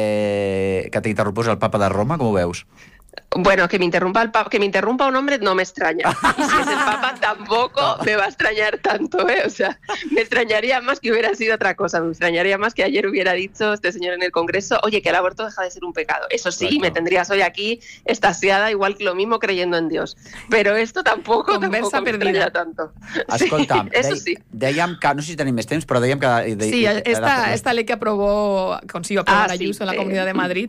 [SPEAKER 1] eh, que t'interrompés el papa de Roma, com ho veus?
[SPEAKER 26] Bueno, que me interrumpa el papa, que me interrumpa un hombre no me extraña. Y si es el papa tampoco no. me va a extrañar tanto, ¿eh? O sea, me extrañaría más que hubiera sido otra cosa. Me extrañaría más que ayer hubiera dicho este señor en el Congreso, oye, que el aborto deja de ser un pecado. Eso sí, claro. me tendrías hoy aquí extasiada, igual que lo mismo creyendo en Dios. Pero esto tampoco, tampoco me extraña tanto.
[SPEAKER 1] Escolta'm,
[SPEAKER 26] sí, eso sí.
[SPEAKER 1] dèiem que, no sé si tenim més temps, però dèiem que... De,
[SPEAKER 7] sí, esta, esta ley que aprobó, consiguió aprobar ah, Ayuso sí, en la Comunidad eh, de Madrid.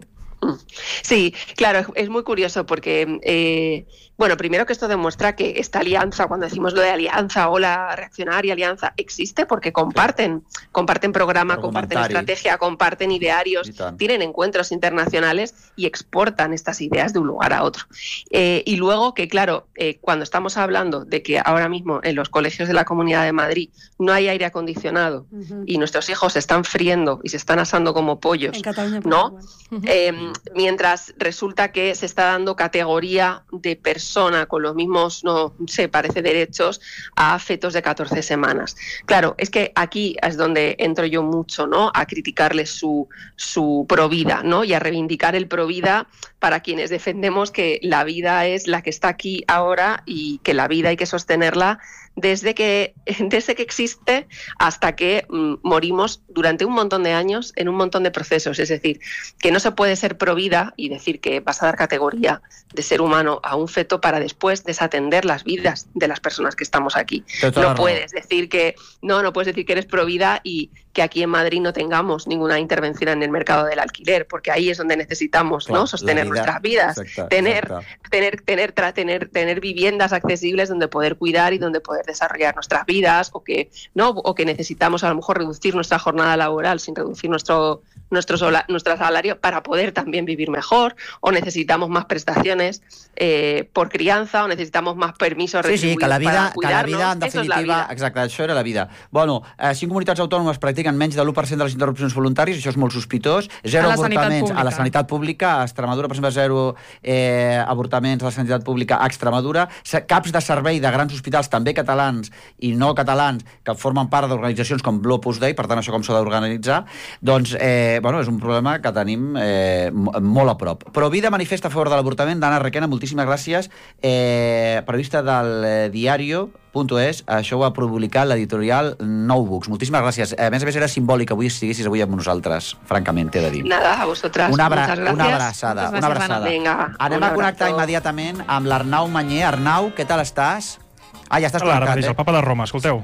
[SPEAKER 26] Sí, claro, es muy curioso porque, eh, bueno, primero que esto demuestra que esta alianza, cuando decimos lo de alianza o la reaccionaria alianza, existe porque comparten, comparten programa, comparten estrategia, comparten idearios, tienen encuentros internacionales y exportan estas ideas de un lugar a otro. Eh, y luego que, claro, eh, cuando estamos hablando de que ahora mismo en los colegios de la Comunidad de Madrid no hay aire acondicionado uh-huh. y nuestros hijos se están friendo y se están asando como pollos, en Cataluña, ¿no? Uh-huh. Eh, mientras resulta que se está dando categoría de persona con los mismos, no sé, parece derechos a fetos de catorce semanas. Claro, es que aquí es donde entro yo mucho, ¿no? A criticarles su, su provida, ¿no? Y a reivindicar el provida para quienes defendemos que la vida es la que está aquí ahora y que la vida hay que sostenerla desde que, desde que existe hasta que mm, morimos durante un montón de años en un montón de procesos. Es decir, que no se puede ser provida y decir que vas a dar categoría de ser humano a un feto para después desatender las vidas de las personas que estamos aquí. No puedes decir que no, no puedes decir que eres provida y que aquí en Madrid no tengamos ninguna intervención en el mercado del alquiler, porque ahí es donde necesitamos, claro, ¿no? sostener vida, nuestras vidas, exacta, tener, exacta. tener, tener, tra, tener, tener viviendas accesibles donde poder cuidar y donde poder desarrollar nuestras vidas, o que no, o que necesitamos a lo mejor reducir nuestra jornada laboral sin reducir nuestro nuestro, sola, nuestro salario para poder también vivir mejor, o necesitamos más prestaciones eh, por crianza, o necesitamos más permisos
[SPEAKER 1] sí, sí, que la vida,
[SPEAKER 26] que la
[SPEAKER 1] vida en definitiva, exacte, això era la vida. Bueno, eh, cinc comunitats autònomes practiquen menys de l'u per cent de les interrupcions voluntàries, això és molt sospitós, zero a avortaments a la sanitat pública, a Extremadura, per exemple, zero eh, avortaments a la sanitat pública a Extremadura, caps de servei de grans hospitals, també catalans i no catalans, que formen part d'organitzacions com l'Opus Dei, per tant, això com s'ha d'organitzar, doncs, eh, bueno, és un problema que tenim eh, molt a prop. Provida manifesta a favor de l'avortament d'Anna Requena, moltíssimes gràcies. Eh, periodista del eh, diario.es, això ho ha publicat l'editorial Nou Books. Moltíssimes gràcies. A més a més, era simbòlic que avui estiguessis avui amb nosaltres, francament, t'he de dir.
[SPEAKER 26] Nada, a vosaltres.
[SPEAKER 1] Una, abra una abraçada. Una abraçada.
[SPEAKER 26] Venga,
[SPEAKER 1] anem a connectar immediatament amb l'Arnau Manyer. Arnau, què tal estàs? Ah, ja estàs
[SPEAKER 4] Hola,
[SPEAKER 1] connectat,
[SPEAKER 4] eh? El papa de Roma, escolteu.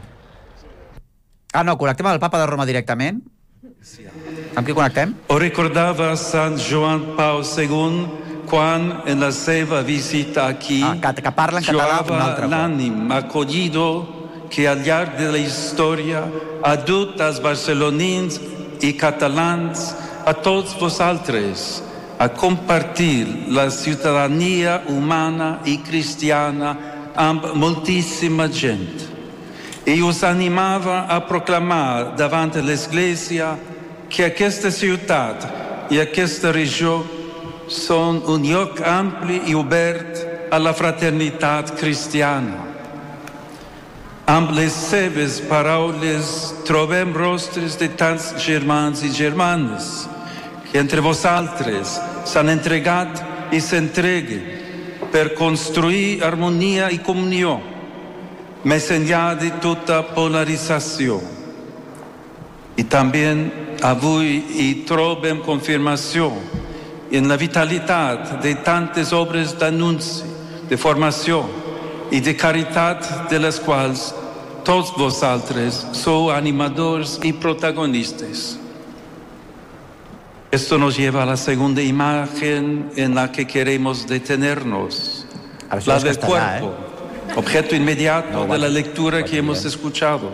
[SPEAKER 1] Ah, no, connectem amb el papa de Roma directament. Amb qui connectem?
[SPEAKER 3] Ho ricordava Sant Joan Pau segon quan en la seva visita aquí
[SPEAKER 1] ah, que, que parla en català un altre
[SPEAKER 3] l'ànim acollido que al llarg de la història ha dut als barcelonins i catalans, a tots vosaltres, a compartir la ciutadania humana i cristiana amb moltíssima gent. I us animava a proclamar davant l'Església que aquesta ciutat i aquesta regió són un lloc ampli i obert a la fraternitat cristiana. Amb les seves paraules trobem rostres de tants germans i germanes que entre vosaltres s'han entregat i s'entreguen per construir harmonia i comunió, més enllà de tota polarització. I també avui hi trobem confirmació en la vitalitat de tantes obres d'anunci, de formació i de caritat de les quals tots vosaltres sou animadors i protagonistas. Esto nos lleva a la segunda imagen en la que queremos detenernos, la del cuerpo, ¿eh? Objeto inmediato no, de la lectura que hemos escuchado.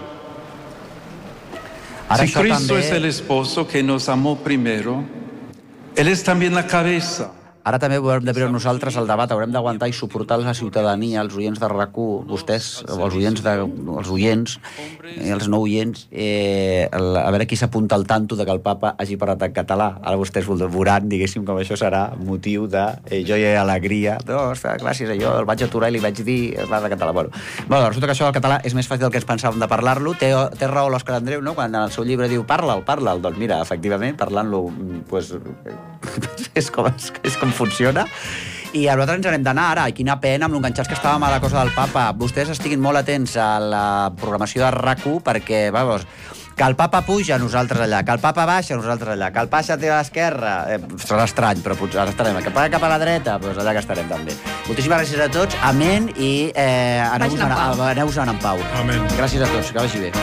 [SPEAKER 3] Ahora si Cristo també... es el esposo que nos amó primero, Él es también la cabeza.
[SPEAKER 1] Ara també haurem de veure nosaltres el debat, haurem d'aguantar i suportar la ciutadania, els oients de RAC u, vostès, els oients, de, els oients, els no oients, eh, a veure qui s'apunta al tanto de que el papa hagi parlat en català. Ara vostès veuran, diguéssim, com això serà motiu de eh, joia i alegria. No, ostres, gràcies a jo, el vaig aturar i li vaig dir es va de català. Bueno, bueno, resulta que això del català és més fàcil del que ens pensàvem de parlar-lo. Té, té raó l'Òscar Andreu, no?, quan en el seu llibre diu parla'l, parla'l. Doncs mira, efectivament, parlant-lo pues, és, com, és com funciona. I a nosaltres ens n'hem d'anar ara. I quina pena amb l'enganxats que estàvem a la cosa del papa. Vostès estiguin molt atents a la programació de RAC u perquè, vamos, que el papa puja, nosaltres allà, que el papa baixa, nosaltres allà, que el papa té a l'esquerra, eh, serà estrany, però potser ara estarem, que paga cap a la dreta, doncs allà que estarem també. Moltíssimes gràcies a tots, amén, i eh, aneu-vos anant en pau.
[SPEAKER 12] Amén.
[SPEAKER 1] Gràcies a tots, que vagi bé.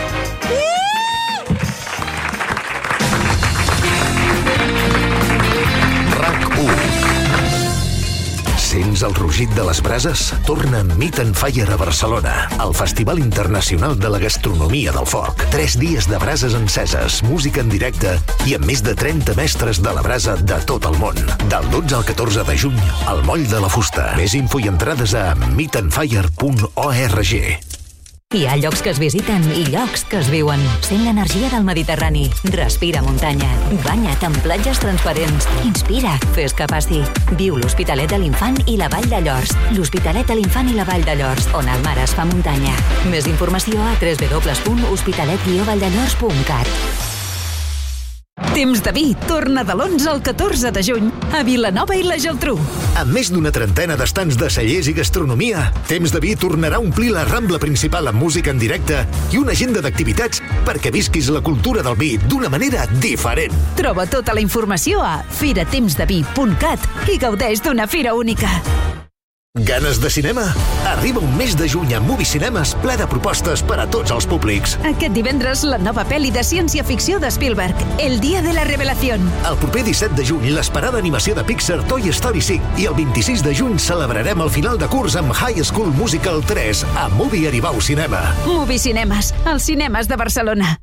[SPEAKER 21] Sents el rugit de les brases? Torna Meat and Fire a Barcelona, el Festival Internacional de la Gastronomia del Foc. Tres dies de brases enceses, música en directe i amb més de trenta mestres de la brasa de tot el món. Del dotze al catorze de juny, al Moll de la Fusta. Més info i entrades a meat and fire punt org.
[SPEAKER 4] Hi ha llocs que es visiten i llocs que es viuen. Sent l'energia del Mediterrani. Respira muntanya. Banya't en platges transparents. Inspira. Fes que passi. Viu l'Hospitalet de l'Infant i la Vall de Llors. L'Hospitalet de l'Infant i la Vall de Llors, on el mar es fa muntanya. Més informació a w w w punt hospitalet guió valldellors punt cat.
[SPEAKER 6] Temps de vi torna de l'onze al catorze de juny a Vilanova i la Geltrú.
[SPEAKER 21] Amb més d'una trentena d'estants de cellers i gastronomia, Temps de vi tornarà a omplir la Rambla principal amb música en directe i una agenda d'activitats perquè visquis la cultura del vi d'una manera diferent.
[SPEAKER 6] Troba tota la informació a fira temps de vi punt cat i gaudeix d'una fira única.
[SPEAKER 21] Ganes de cinema? Arriba un mes de juny a Movie Cinemes ple de propostes per a tots els públics.
[SPEAKER 6] Aquest divendres, la nova pel·li de ciència-ficció de Spielberg, El dia de la revelación.
[SPEAKER 21] El proper disset de juny, l'esperada animació de Pixar Toy Story cinc. I el vint-i-sis de juny celebrarem el final de curs amb High School Musical tres a Movie Aribau Cinema.
[SPEAKER 6] Movie Cinemes, els cinemes de Barcelona.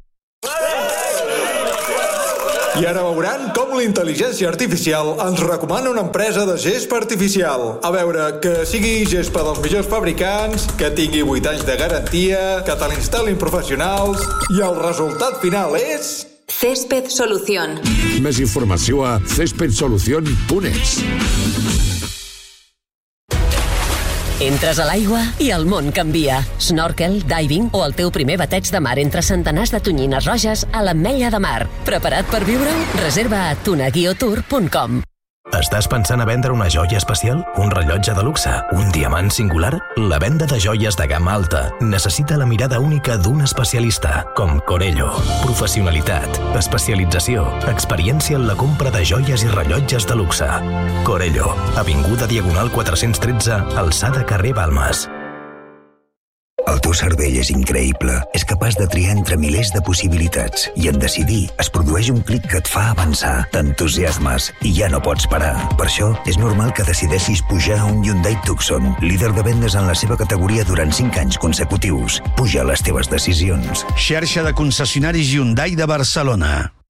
[SPEAKER 8] I ara veuran com la intel·ligència artificial ens recomana una empresa de gespa artificial. A veure, que sigui gespa dels millors fabricants, que tingui vuit anys de garantia, que te l'instal·lin professionals, i el resultat final és...
[SPEAKER 9] Césped Solución.
[SPEAKER 21] Més informació a césped solución punt es.
[SPEAKER 9] Entres a l'aigua i el món canvia. Snorkel, diving o el teu primer bateig de mar entre centenars de tonyines roges a l'Ametlla de Mar. Preparat per viure-ho? Reserva a tuna guió tour punt com.
[SPEAKER 13] Estàs pensant a vendre una joia especial? Un rellotge de luxe? Un diamant singular? La venda de joies de gamma alta necessita la mirada única d'un especialista, com Corello. Professionalitat, especialització, experiència en la compra de joies i rellotges de luxe. Corello, avinguda Diagonal quatre-cents tretze, alçada carrer Balmes.
[SPEAKER 14] El teu cervell és increïble. És capaç de triar entre milers de possibilitats. I en decidir es produeix un clic que et fa avançar. T'entusiasmes i ja no pots parar. Per això, és normal que decideixis pujar a un Hyundai Tucson, líder de vendes en la seva categoria durant cinc anys consecutius. Puja les teves decisions.
[SPEAKER 27] Xarxa de concessionaris Hyundai de Barcelona.